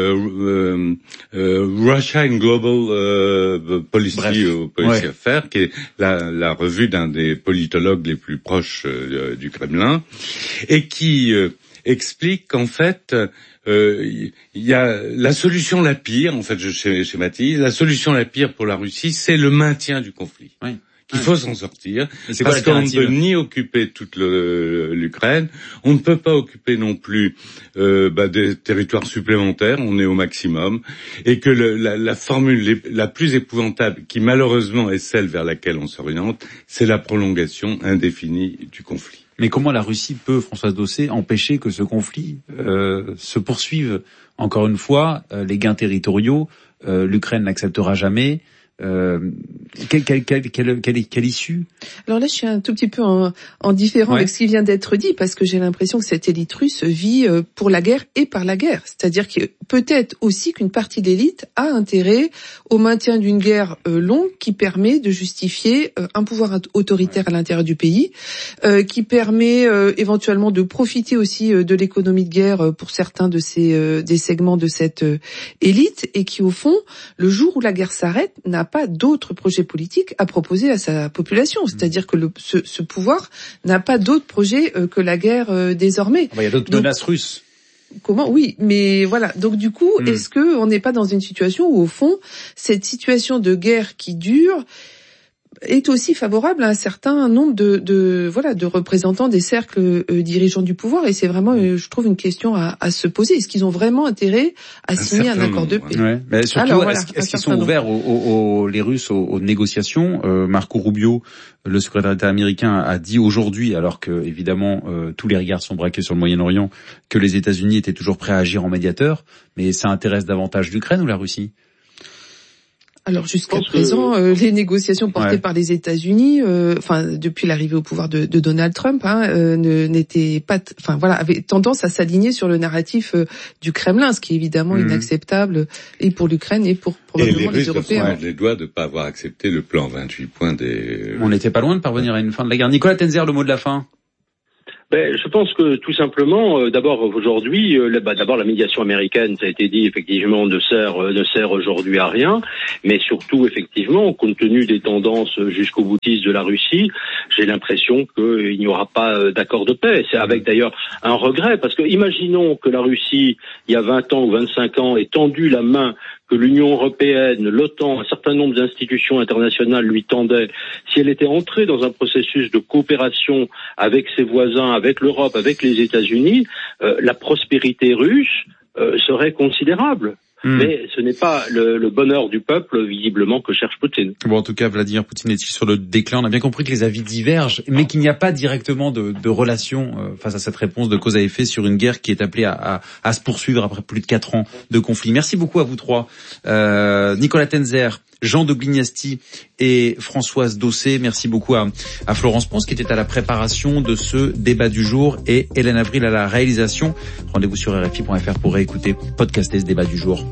euh, euh, Russia in Global euh, Policy ou Policy ouais. Affairs, qui est la, la revue d'un des politologues les plus proches euh, du Kremlin, et qui euh, explique qu'en fait Euh, il y a la solution la pire, en fait, je schématise, la solution la pire pour la Russie, c'est le maintien du conflit. Oui. Il faut s'en sortir, parce qu'on ne peut ni occuper toute le, l'Ukraine, on ne peut pas occuper non plus euh, bah, des territoires supplémentaires, on est au maximum, et que le, la, la formule la plus épouvantable, qui malheureusement est celle vers laquelle on s'oriente, c'est la prolongation indéfinie du conflit. Mais comment la Russie peut, Françoise Dosset, empêcher que ce conflit euh, se poursuive? Encore une fois, euh, les gains territoriaux, euh, l'Ukraine n'acceptera jamais. Euh, quelle, quelle, quelle, quelle, quelle, quelle issue? Alors là, je suis un tout petit peu en, en différent ouais. avec ce qui vient d'être dit, parce que j'ai l'impression que cette élite russe vit pour la guerre et par la guerre. C'est-à-dire que peut-être aussi qu'une partie de l'élite a intérêt au maintien d'une guerre euh, longue qui permet de justifier euh, un pouvoir autoritaire à l'intérieur du pays, euh, qui permet euh, éventuellement de profiter aussi euh, de l'économie de guerre euh, pour certains de ces euh, des segments de cette euh, élite, et qui au fond, le jour où la guerre s'arrête, n'a pas d'autres projets politiques à proposer à sa population. C'est-à-dire que le, ce, ce pouvoir n'a pas d'autres projets euh, que la guerre euh, désormais. Il y a d'autres Donc, menaces russes. Comment? Oui, mais voilà. Donc du coup, mmh. est-ce que on n'est pas dans une situation où au fond, cette situation de guerre qui dure est aussi favorable à un certain nombre de, de voilà de représentants des cercles euh, dirigeants du pouvoir, et c'est vraiment, euh, je trouve, une question à, à se poser. Est-ce qu'ils ont vraiment intérêt à un signer un accord de paix? Ouais. Mais surtout, Alors, voilà, est-ce, est-ce qu'ils sont ouverts aux, aux, aux, les Russes aux, aux négociations? euh, Marco Rubio, le secrétaire d'État américain, a dit aujourd'hui, alors que évidemment euh, tous les regards sont braqués sur le Moyen-Orient, que les États-Unis étaient toujours prêts à agir en médiateur. Mais ça intéresse davantage l'Ukraine ou la Russie? Alors jusqu'à présent, que... euh, les négociations portées ouais. par les États-Unis, euh, enfin depuis l'arrivée au pouvoir de, de Donald Trump, hein, euh, ne, n'étaient pas, t- enfin voilà, avaient tendance à s'aligner sur le narratif euh, du Kremlin, ce qui est évidemment mmh. inacceptable et pour l'Ukraine et pour probablement et les, les Européens. Et les les doigts de ne pas avoir accepté le plan vingt-huit points des. On n'était pas loin de parvenir à une fin de la guerre. Nicolas Tenzer, le mot de la fin. Ben, je pense que tout simplement, euh, d'abord aujourd'hui, euh, bah, d'abord la médiation américaine, ça a été dit, effectivement, ne sert euh, ne sert aujourd'hui à rien, mais surtout effectivement, compte tenu des tendances jusqu'au boutiste de la Russie, j'ai l'impression qu'il n'y aura pas euh, d'accord de paix. C'est avec d'ailleurs un regret, parce que imaginons que la Russie, il y a vingt ans ou vingt-cinq ans, ait tendu la main que l'Union européenne, l'OTAN, un certain nombre d'institutions internationales lui tendaient, si elle était entrée dans un processus de coopération avec ses voisins, avec l'Europe, avec les États-Unis, euh, la prospérité russe euh, serait considérable. Mmh. Mais ce n'est pas le, le bonheur du peuple, visiblement, que cherche Poutine. Bon, en tout cas, Vladimir Poutine est-il sur le déclin? On a bien compris que les avis divergent, mais qu'il n'y a pas directement de, de relation euh, face à cette réponse de cause à effet sur une guerre qui est appelée à, à, à se poursuivre après plus de quatre ans de conflit. Merci beaucoup à vous trois. Euh, Nicolas Tenzer, Jean de Glignasti et Françoise Dossé. Merci beaucoup à, à Florence Ponce qui était à la préparation de ce débat du jour et Hélène Avril à la réalisation. Rendez-vous sur R F I point F R pour réécouter, podcaster ce débat du jour.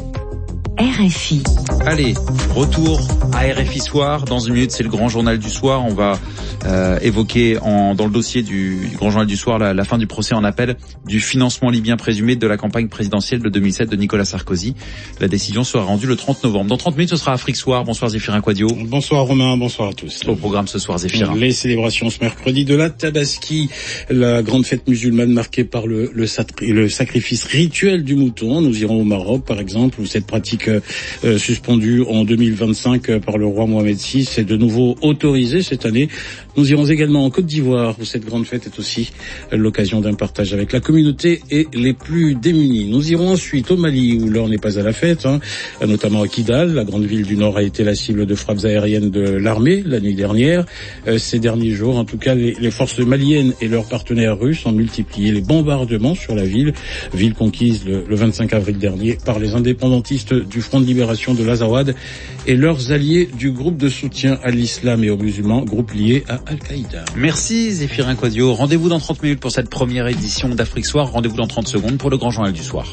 R F I. Allez, retour à R F I Soir. Dans une minute, c'est le grand journal du soir. On va euh, évoquer en, dans le dossier du, du grand journal du soir la, la fin du procès en appel du financement libyen présumé de la campagne présidentielle de deux mille sept de Nicolas Sarkozy. La décision sera rendue le trente novembre. Dans trente minutes, ce sera Afrique Soir. Bonsoir Zéphirin Quadio. Bonsoir Romain, bonsoir à tous. Au programme ce soir, Zéphirin. Les célébrations ce mercredi de la Tabaski, la grande fête musulmane marquée par le, le, le sacrifice rituel du mouton. Nous irons au Maroc, par exemple, où cette pratique Euh, suspendu en deux mille vingt-cinq euh, par le roi Mohamed six est de nouveau autorisé cette année. Nous irons également en Côte d'Ivoire où cette grande fête est aussi euh, l'occasion d'un partage avec la communauté et les plus démunis. Nous irons ensuite au Mali où l'heure n'est pas à la fête, hein, notamment à Kidal. La grande ville du Nord a été la cible de frappes aériennes de l'armée la nuit dernière. Euh, ces derniers jours, en tout cas, les, les forces maliennes et leurs partenaires russes ont multiplié les bombardements sur la ville, ville conquise le, le vingt-cinq avril dernier par les indépendantistes du Front de libération de l'Azawad et leurs alliés du groupe de soutien à l'islam et aux musulmans, groupe lié à Al-Qaïda. Merci Zéphirin Quadio. Rendez-vous dans trente minutes pour cette première édition d'Afrique Soir. Rendez-vous dans trente secondes pour le grand journal du soir.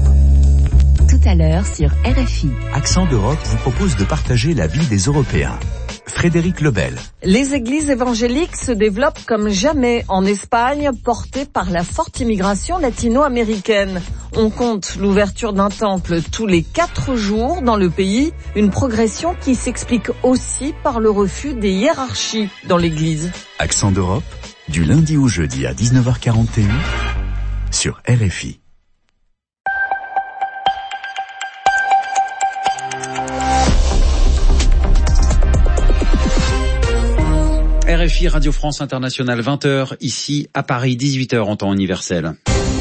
Tout à l'heure sur R F I. Accent d'Europe vous propose de partager la vie des Européens. Frédéric Lebel. Les églises évangéliques se développent comme jamais en Espagne, portées par la forte immigration latino-américaine. On compte l'ouverture d'un temple tous les quatre jours dans le pays, une progression qui s'explique aussi par le refus des hiérarchies dans l'église. Accent d'Europe, du lundi au jeudi à dix-neuf heures quarante et un sur R F I. R F I Radio France Internationale, vingt heures, ici à Paris, dix-huit heures en temps universel.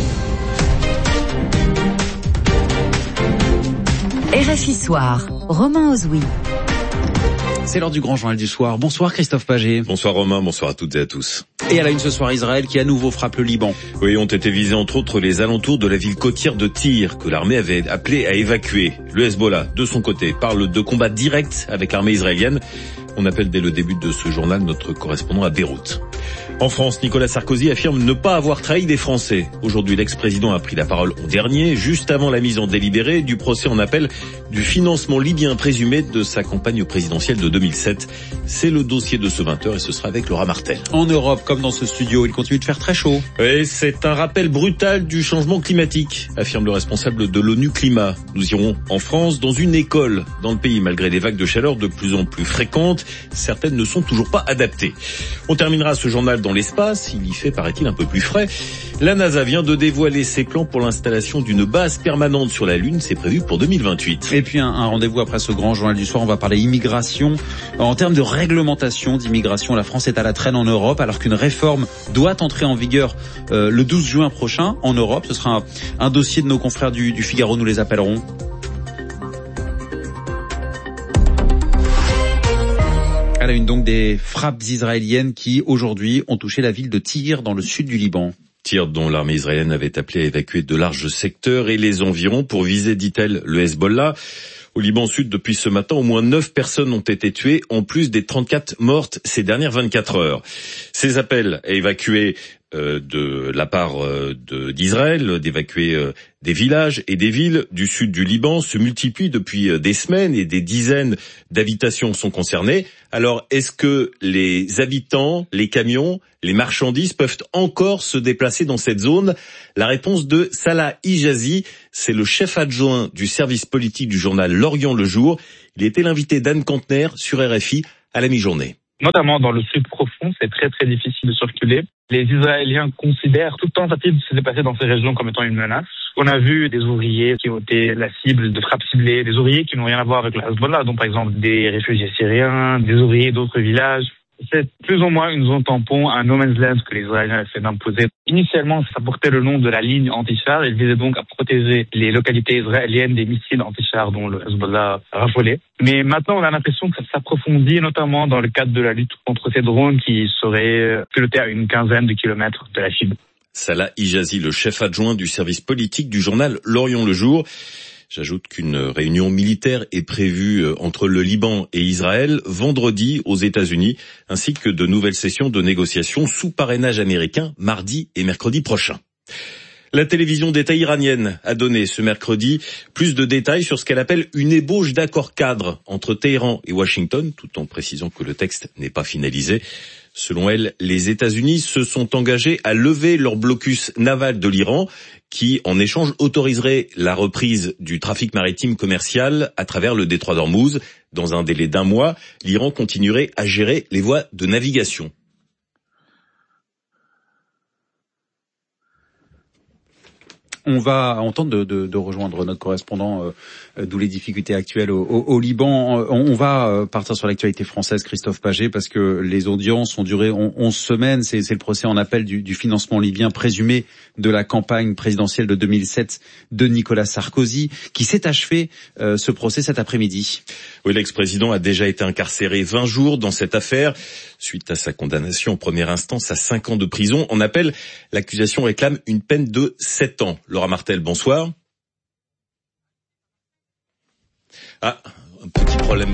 R F I Soir, Romain Ozoui. C'est l'heure du grand journal du soir. Bonsoir Christophe Paget. Bonsoir Romain, bonsoir à toutes et à tous. Et à la une ce soir, Israël qui à nouveau frappe le Liban. Oui, ont été visés entre autres les alentours de la ville côtière de Tyr, que l'armée avait appelé à évacuer. Le Hezbollah, de son côté, parle de combats directs avec l'armée israélienne. On appelle dès le début de ce journal notre correspondant à Beyrouth. En France, Nicolas Sarkozy affirme ne pas avoir trahi des Français. Aujourd'hui, l'ex-président a pris la parole en dernier, juste avant la mise en délibéré du procès en appel du financement libyen présumé de sa campagne présidentielle de deux mille sept. C'est le dossier de ce vingt heures et ce sera avec Laura Martel. En Europe, comme dans ce studio, il continue de faire très chaud. Et c'est un rappel brutal du changement climatique, affirme le responsable de l'ONU Climat. Nous irons en France dans une école dans le pays, malgré des vagues de chaleur de plus en plus fréquentes. Certaines ne sont toujours pas adaptées. On terminera ce journal dans l'espace. Il y fait, paraît-il, un peu plus frais. La NASA vient de dévoiler ses plans pour l'installation d'une base permanente sur la Lune. C'est prévu pour deux mille vingt-huit. Et puis un, un rendez-vous après ce grand journal du soir. On va parler immigration. En termes de réglementation d'immigration, la France est à la traîne en Europe, alors qu'une réforme doit entrer en vigueur euh, le douze juin prochain en Europe. Ce sera un, un dossier de nos confrères du, du Figaro. Nous les appellerons. À la une donc des frappes israéliennes qui aujourd'hui ont touché la ville de Tyr dans le sud du Liban. Tyr dont l'armée israélienne avait appelé à évacuer de larges secteurs et les environs pour viser, dit-elle, le Hezbollah. Au Liban Sud, depuis ce matin, au moins neuf personnes ont été tuées, en plus des trente-quatre mortes ces dernières vingt-quatre heures. Ces appels à évacuer euh, de la part euh, de, d'Israël d'évacuer euh, des villages et des villes du sud du Liban se multiplient depuis euh, des semaines et des dizaines d'habitations sont concernées. Alors, est-ce que les habitants, les camions, les marchandises peuvent encore se déplacer dans cette zone? La réponse de Salah Hijazi, c'est le chef adjoint du service politique du journal L'Orient le Jour. Il était l'invité d'Anne Kantner sur R F I à la mi-journée. Notamment dans le sud profond, c'est très très difficile de circuler. Les Israéliens considèrent toute tentative de se déplacer dans ces régions comme étant une menace. On a vu des ouvriers qui ont été la cible de frappes ciblées, des ouvriers qui n'ont rien à voir avec le Hezbollah, donc par exemple des réfugiés syriens, des ouvriers d'autres villages. C'est plus ou moins une zone tampon, un no man's land que les Israéliens essaient d'imposer. Initialement, ça portait le nom de la ligne anti-char. Il visait donc à protéger les localités israéliennes des missiles anti-char dont le Hezbollah raffolait. Mais maintenant, on a l'impression que ça s'approfondit, notamment dans le cadre de la lutte contre ces drones qui seraient pilotés à une quinzaine de kilomètres de la cible. Salah Hijazi, le chef adjoint du service politique du journal L'Orient le Jour. J'ajoute qu'une réunion militaire est prévue entre le Liban et Israël vendredi aux États-Unis, ainsi que de nouvelles sessions de négociations sous parrainage américain mardi et mercredi prochain. La télévision d'État iranienne a donné ce mercredi plus de détails sur ce qu'elle appelle une ébauche d'accord cadre entre Téhéran et Washington, tout en précisant que le texte n'est pas finalisé. Selon elle, les États-Unis se sont engagés à lever leur blocus naval de l'Iran, qui, en échange, autoriserait la reprise du trafic maritime commercial à travers le détroit d'Ormuz. Dans un délai d'un mois, l'Iran continuerait à gérer les voies de navigation. On va entendre de, de, de rejoindre notre correspondant, euh, d'où les difficultés actuelles au, au, au Liban. On, on va partir sur l'actualité française, Christophe Paget, parce que les audiences ont duré onze semaines. C'est, c'est le procès en appel du, du financement libyen présumé de la campagne présidentielle de deux mille sept de Nicolas Sarkozy, qui s'est achevé euh, ce procès cet après-midi. Oui, l'ex-président a déjà été incarcéré vingt jours dans cette affaire, suite à sa condamnation en première instance à cinq ans de prison. En appel, l'accusation réclame une peine de sept ans. Laura Martel, bonsoir. Ah, un petit problème.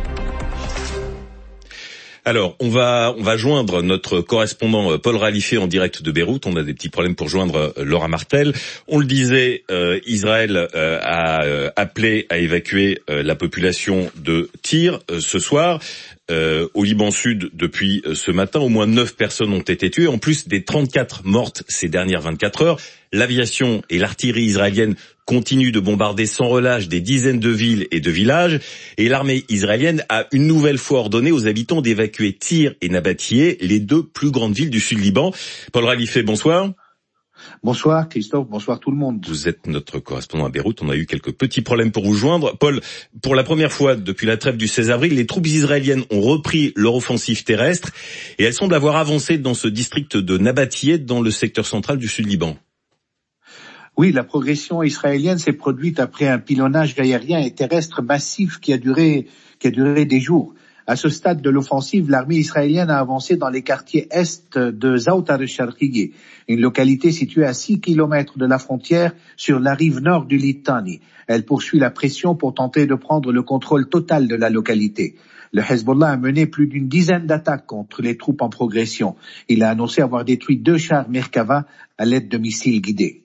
Alors, on va on va joindre notre correspondant Paul Ralifé en direct de Beyrouth. On a des petits problèmes pour joindre Laura Martel. On le disait, euh, Israël euh, a euh, appelé à évacuer euh, la population de Tyr euh, ce soir. Euh, au Liban Sud, depuis euh, ce matin, au moins neuf personnes ont été tuées, en plus des trente-quatre mortes ces dernières vingt-quatre heures. L'aviation et l'artillerie israélienne continuent de bombarder sans relâche des dizaines de villes et de villages, et l'armée israélienne a une nouvelle fois ordonné aux habitants d'évacuer Tyr et Nabatiyeh, les deux plus grandes villes du sud Liban. Paul Ralifé, bonsoir. Bonsoir Christophe, bonsoir tout le monde. Vous êtes notre correspondant à Beyrouth, on a eu quelques petits problèmes pour vous joindre. Paul, pour la première fois depuis la trêve du seize avril, les troupes israéliennes ont repris leur offensive terrestre et elles semblent avoir avancé dans ce district de Nabatiyeh, dans le secteur central du sud Liban. Oui, la progression israélienne s'est produite après un pilonnage aérien et terrestre massif qui a duré, qui a duré des jours. À ce stade de l'offensive, l'armée israélienne a avancé dans les quartiers est de Zaoutar al-Sharqiyeh, une localité située à six kilomètres de la frontière sur la rive nord du Litani. Elle poursuit la pression pour tenter de prendre le contrôle total de la localité. Le Hezbollah a mené plus d'une dizaine d'attaques contre les troupes en progression. Il a annoncé avoir détruit deux chars Merkava à l'aide de missiles guidés.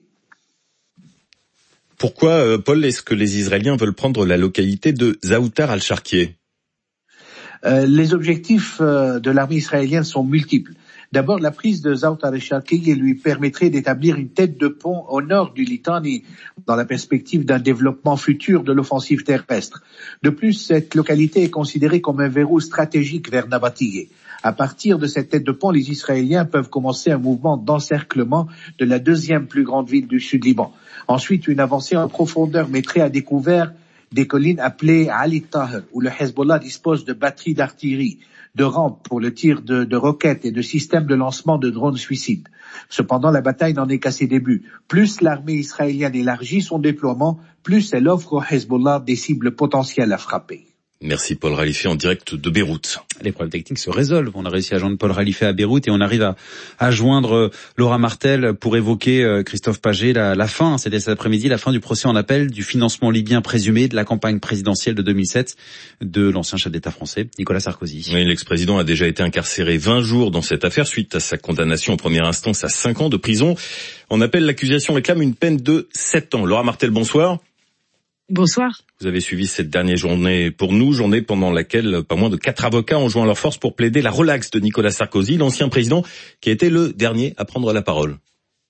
Pourquoi, Paul, est-ce que les Israéliens veulent prendre la localité de Zaoutar al-Sharqiyeh ? Euh, les objectifs euh, de l'armée israélienne sont multiples. D'abord, la prise de Zaoutar al-Sharqiyeh lui permettrait d'établir une tête de pont au nord du Litani dans la perspective d'un développement futur de l'offensive terrestre. De plus, cette localité est considérée comme un verrou stratégique vers Nabatiyeh. À partir de cette tête de pont, les Israéliens peuvent commencer un mouvement d'encerclement de la deuxième plus grande ville du sud Liban. Ensuite, une avancée en profondeur mettrait à découvert des collines appelées Ali Taher, où le Hezbollah dispose de batteries d'artillerie, de rampes pour le tir de, de roquettes et de systèmes de lancement de drones suicides. Cependant, la bataille n'en est qu'à ses débuts. Plus l'armée israélienne élargit son déploiement, plus elle offre au Hezbollah des cibles potentielles à frapper. Merci Paul Ralifé en direct de Beyrouth. Les problèmes techniques se résolvent. On a réussi à joindre Paul Ralifé à Beyrouth et on arrive à, à joindre Laura Martel pour évoquer, euh, Christophe Pagé, la, la fin, c'était cet après-midi, la fin du procès en appel du financement libyen présumé de la campagne présidentielle de deux mille sept de l'ancien chef d'État français, Nicolas Sarkozy. Oui, l'ex-président a déjà été incarcéré vingt jours dans cette affaire suite à sa condamnation en première instance à cinq ans de prison. En appel, l'accusation réclame une peine de sept ans. Laura Martel, bonsoir. Bonsoir. Vous avez suivi cette dernière journée pour nous, journée pendant laquelle pas moins de quatre avocats ont joint leurs forces pour plaider la relaxe de Nicolas Sarkozy, l'ancien président qui a été le dernier à prendre la parole.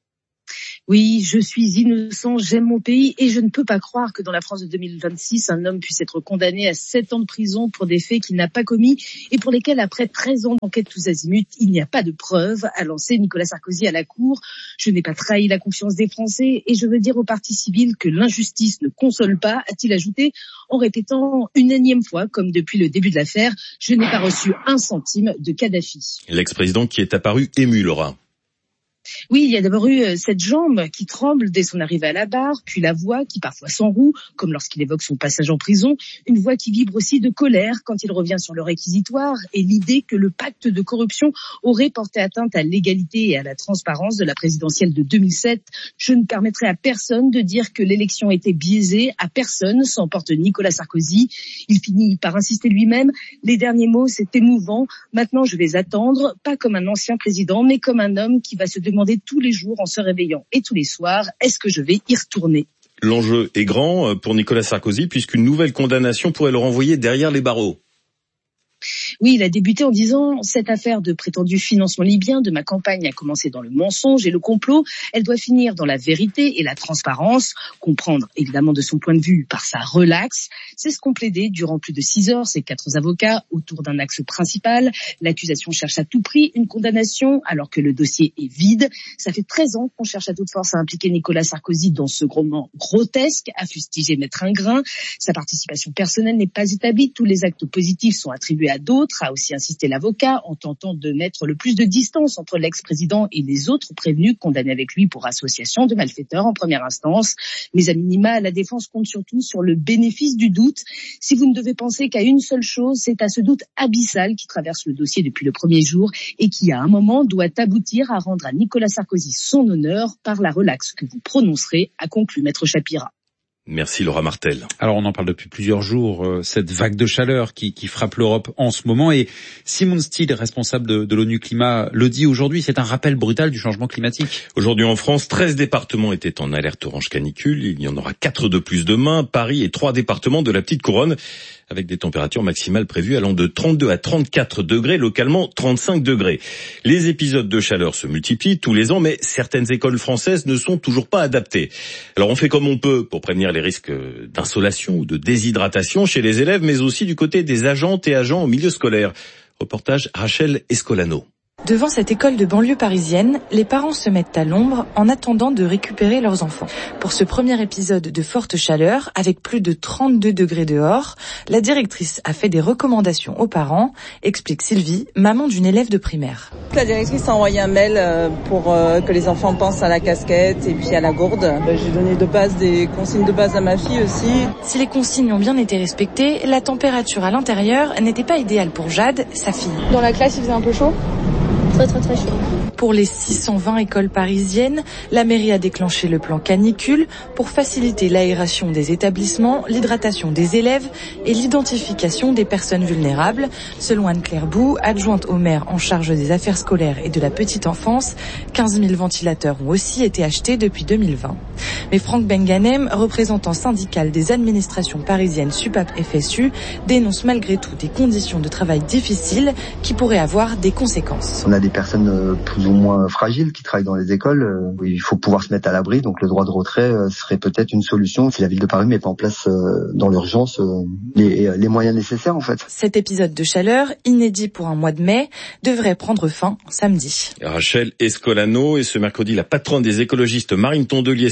Oui, je suis innocent, j'aime mon pays et je ne peux pas croire que dans la France de deux mille vingt-six, un homme puisse être condamné à sept ans de prison pour des faits qu'il n'a pas commis et pour lesquels, après treize ans d'enquête tous azimuts, il n'y a pas de preuves, a lancé Nicolas Sarkozy à la Cour. Je n'ai pas trahi la confiance des Français et je veux dire aux partis civils que l'injustice ne console pas, a-t-il ajouté en répétant une énième fois, comme depuis le début de l'affaire, je n'ai pas reçu un centime de Kadhafi. L'ex-président qui est apparu ému, Laura. Oui, il y a d'abord eu cette jambe qui tremble dès son arrivée à la barre, puis la voix qui parfois s'enroue, comme lorsqu'il évoque son passage en prison, une voix qui vibre aussi de colère quand il revient sur le réquisitoire et l'idée que le pacte de corruption aurait porté atteinte à l'égalité et à la transparence de la présidentielle de deux mille sept. Je ne permettrai à personne de dire que l'élection était biaisée, à personne, s'emporte Nicolas Sarkozy. Il finit par insister lui-même, les derniers mots, c'est émouvant. Maintenant, je vais attendre, pas comme un ancien président, mais comme un homme qui va se demander tous les jours en se réveillant et tous les soirs, est-ce que je vais y retourner ? L'enjeu est grand pour Nicolas Sarkozy puisqu'une nouvelle condamnation pourrait le renvoyer derrière les barreaux. Oui, il a débuté en disant « Cette affaire de prétendu financement libyen de ma campagne a commencé dans le mensonge et le complot. Elle doit finir dans la vérité et la transparence. » Comprendre évidemment de son point de vue par sa relaxe. C'est ce qu'ont plaidé durant plus de six heures ces quatre avocats autour d'un axe principal. L'accusation cherche à tout prix une condamnation alors que le dossier est vide. Ça fait treize ans qu'on cherche à toute force à impliquer Nicolas Sarkozy dans ce roman grotesque, à fustiger Maître Ingrin. Sa participation personnelle n'est pas établie. Tous les actes positifs sont attribués à d'autres, a aussi insisté l'avocat en tentant de mettre le plus de distance entre l'ex-président et les autres prévenus condamnés avec lui pour association de malfaiteurs en première instance. Mais à minima, la défense compte surtout sur le bénéfice du doute. Si vous ne devez penser qu'à une seule chose, c'est à ce doute abyssal qui traverse le dossier depuis le premier jour et qui, à un moment, doit aboutir à rendre à Nicolas Sarkozy son honneur par la relaxe que vous prononcerez, a conclu Maître Chapira. Merci Laura Martel. Alors on en parle depuis plusieurs jours, euh, cette vague de chaleur qui, qui frappe l'Europe en ce moment. Et Simon Still, responsable de, de l'ONU Climat, le dit aujourd'hui, c'est un rappel brutal du changement climatique. Aujourd'hui en France, treize départements étaient en alerte orange canicule. Il y en aura quatre de plus demain. Paris et trois départements de la petite couronne, avec des températures maximales prévues allant de trente-deux à trente-quatre degrés, localement trente-cinq degrés. Les épisodes de chaleur se multiplient tous les ans, mais certaines écoles françaises ne sont toujours pas adaptées. Alors on fait comme on peut pour prévenir les risques d'insolation ou de déshydratation chez les élèves, mais aussi du côté des agentes et agents au milieu scolaire. Reportage Rachel Escolano. Devant cette école de banlieue parisienne, les parents se mettent à l'ombre en attendant de récupérer leurs enfants. Pour ce premier épisode de forte chaleur, avec plus de trente-deux degrés dehors, la directrice a fait des recommandations aux parents, explique Sylvie, maman d'une élève de primaire. La directrice a envoyé un mail pour que les enfants pensent à la casquette et puis à la gourde. J'ai donné de base des consignes de base à ma fille aussi. Si les consignes ont bien été respectées, la température à l'intérieur n'était pas idéale pour Jade, sa fille. Dans la classe, il faisait un peu chaud ? Très très très chaud. Pour les six cent vingt écoles parisiennes, la mairie a déclenché le plan canicule pour faciliter l'aération des établissements, l'hydratation des élèves et l'identification des personnes vulnérables. Selon Anne-Claire Bou, adjointe au maire en charge des affaires scolaires et de la petite enfance, quinze mille ventilateurs ont aussi été achetés depuis deux mille vingt. Mais Franck Benganem, représentant syndical des administrations parisiennes SUPAP F S U, dénonce malgré tout des conditions de travail difficiles qui pourraient avoir des conséquences. On a des personnes plus ou moins fragiles qui travaillent dans les écoles. Il faut pouvoir se mettre à l'abri, donc le droit de retrait serait peut-être une solution si la ville de Paris met pas en place dans l'urgence les, les moyens nécessaires en fait. Cet épisode de chaleur, inédit pour un mois de mai, devrait prendre fin samedi. Rachel Escolano, et ce mercredi, la patronne des écologistes Marine Tondelier s'est dite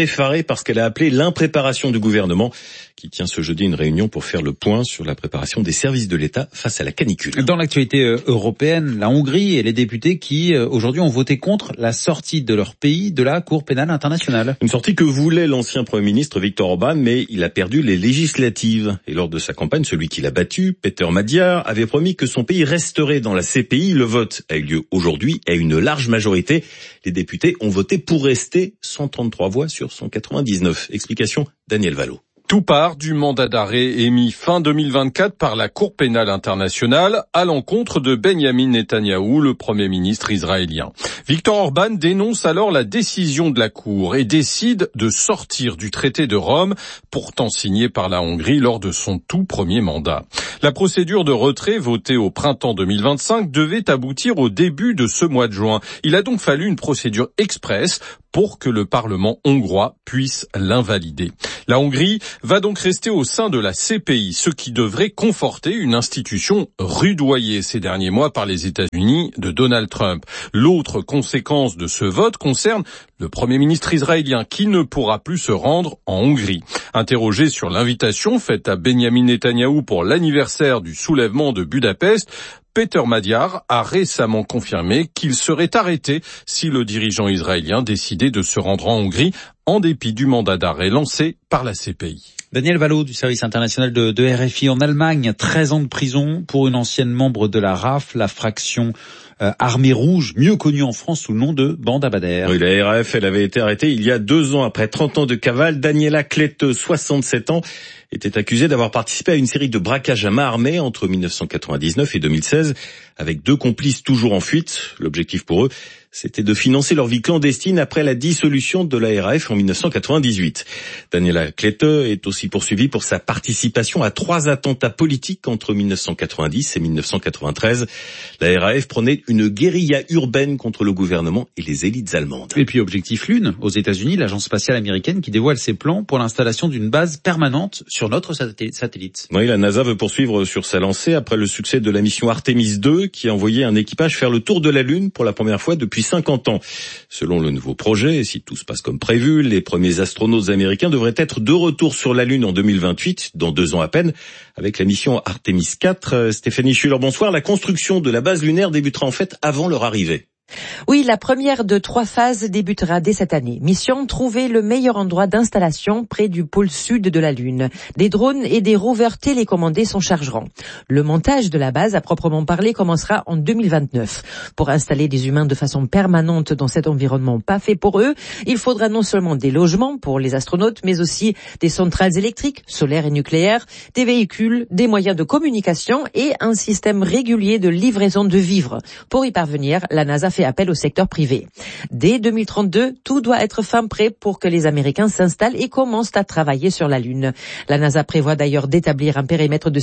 effarée par ce qu'elle a appelé l'impréparation du gouvernement, qui tient ce jeudi une réunion pour faire le point sur la préparation des services de l'État face à la canicule. Dans l'actualité européenne, la Hongrie et les députés qui, aujourd'hui, ont voté contre la sortie de leur pays de la Cour pénale internationale. Une sortie que voulait l'ancien Premier ministre Viktor Orban, mais il a perdu les législatives. Et lors de sa campagne, celui qui l'a battu, Péter Magyar, avait promis que son pays resterait dans la C P I. Le vote a eu lieu aujourd'hui à une large majorité. Les députés ont voté pour rester, cent trente-trois voix sur cent quatre-vingt-dix-neuf. Explication, Daniel Vallot. Tout part du mandat d'arrêt émis fin deux mille vingt-quatre par la Cour pénale internationale à l'encontre de Benyamin Netanyahou, le Premier ministre israélien. Viktor Orban dénonce alors la décision de la Cour et décide de sortir du traité de Rome, pourtant signé par la Hongrie lors de son tout premier mandat. La procédure de retrait votée au printemps deux mille vingt-cinq devait aboutir au début de ce mois de juin. Il a donc fallu une procédure express pour que le Parlement hongrois puisse l'invalider. La Hongrie va donc rester au sein de la C P I, ce qui devrait conforter une institution rudoyée ces derniers mois par les États-Unis de Donald Trump. L'autre conséquence de ce vote concerne le Premier ministre israélien qui ne pourra plus se rendre en Hongrie. Interrogé sur l'invitation faite à Benyamin Netanyahou pour l'anniversaire du soulèvement de Budapest, Péter Magyar a récemment confirmé qu'il serait arrêté si le dirigeant israélien décidait de se rendre en Hongrie en dépit du mandat d'arrêt lancé par la C P I. Daniel Vallot du service international de, de R F I en Allemagne, treize ans de prison pour une ancienne membre de la R A F, la fraction euh, Armée Rouge, mieux connue en France sous le nom de Bande Abadère. Oui, la R A F, elle avait été arrêtée il y a deux ans après trente ans de cavale. Daniela Klette, soixante-sept ans, était accusée d'avoir participé à une série de braquages à main armée entre mille neuf cent quatre-vingt-dix-neuf et deux mille seize, avec deux complices toujours en fuite. L'objectif pour eux, c'était de financer leur vie clandestine après la dissolution de la R A F en mille neuf cent quatre-vingt-dix-huit. Daniela Klette est aussi poursuivie pour sa participation à trois attentats politiques entre mille neuf cent quatre-vingt-dix et mille neuf cent quatre-vingt-treize. La R A F prenait une guérilla urbaine contre le gouvernement et les élites allemandes. Et puis objectif Lune, aux États-Unis, l'agence spatiale américaine qui dévoile ses plans pour l'installation d'une base permanente sur notre satellite. Oui, la NASA veut poursuivre sur sa lancée après le succès de la mission Artemis deux qui a envoyé un équipage faire le tour de la Lune pour la première fois depuis cinquante ans. Selon le nouveau projet, si tout se passe comme prévu, les premiers astronautes américains devraient être de retour sur la Lune en deux mille vingt-huit, dans deux ans à peine, avec la mission Artemis quatre. Stéphanie Schuller, bonsoir. La construction de la base lunaire débutera en fait avant leur arrivée. Oui, la première de trois phases débutera dès cette année. Mission, trouver le meilleur endroit d'installation près du pôle sud de la Lune. Des drones et des rovers télécommandés s'en chargeront. Le montage de la base, à proprement parler, commencera en deux mille vingt-neuf. Pour installer des humains de façon permanente dans cet environnement pas fait pour eux, il faudra non seulement des logements pour les astronautes, mais aussi des centrales électriques, solaires et nucléaires, des véhicules, des moyens de communication et un système régulier de livraison de vivres. Pour y parvenir, la NASA fait appel au secteur privé. Dès deux mille trente-deux, tout doit être fin prêt pour que les Américains s'installent et commencent à travailler sur la Lune. La NASA prévoit d'ailleurs d'établir un périmètre de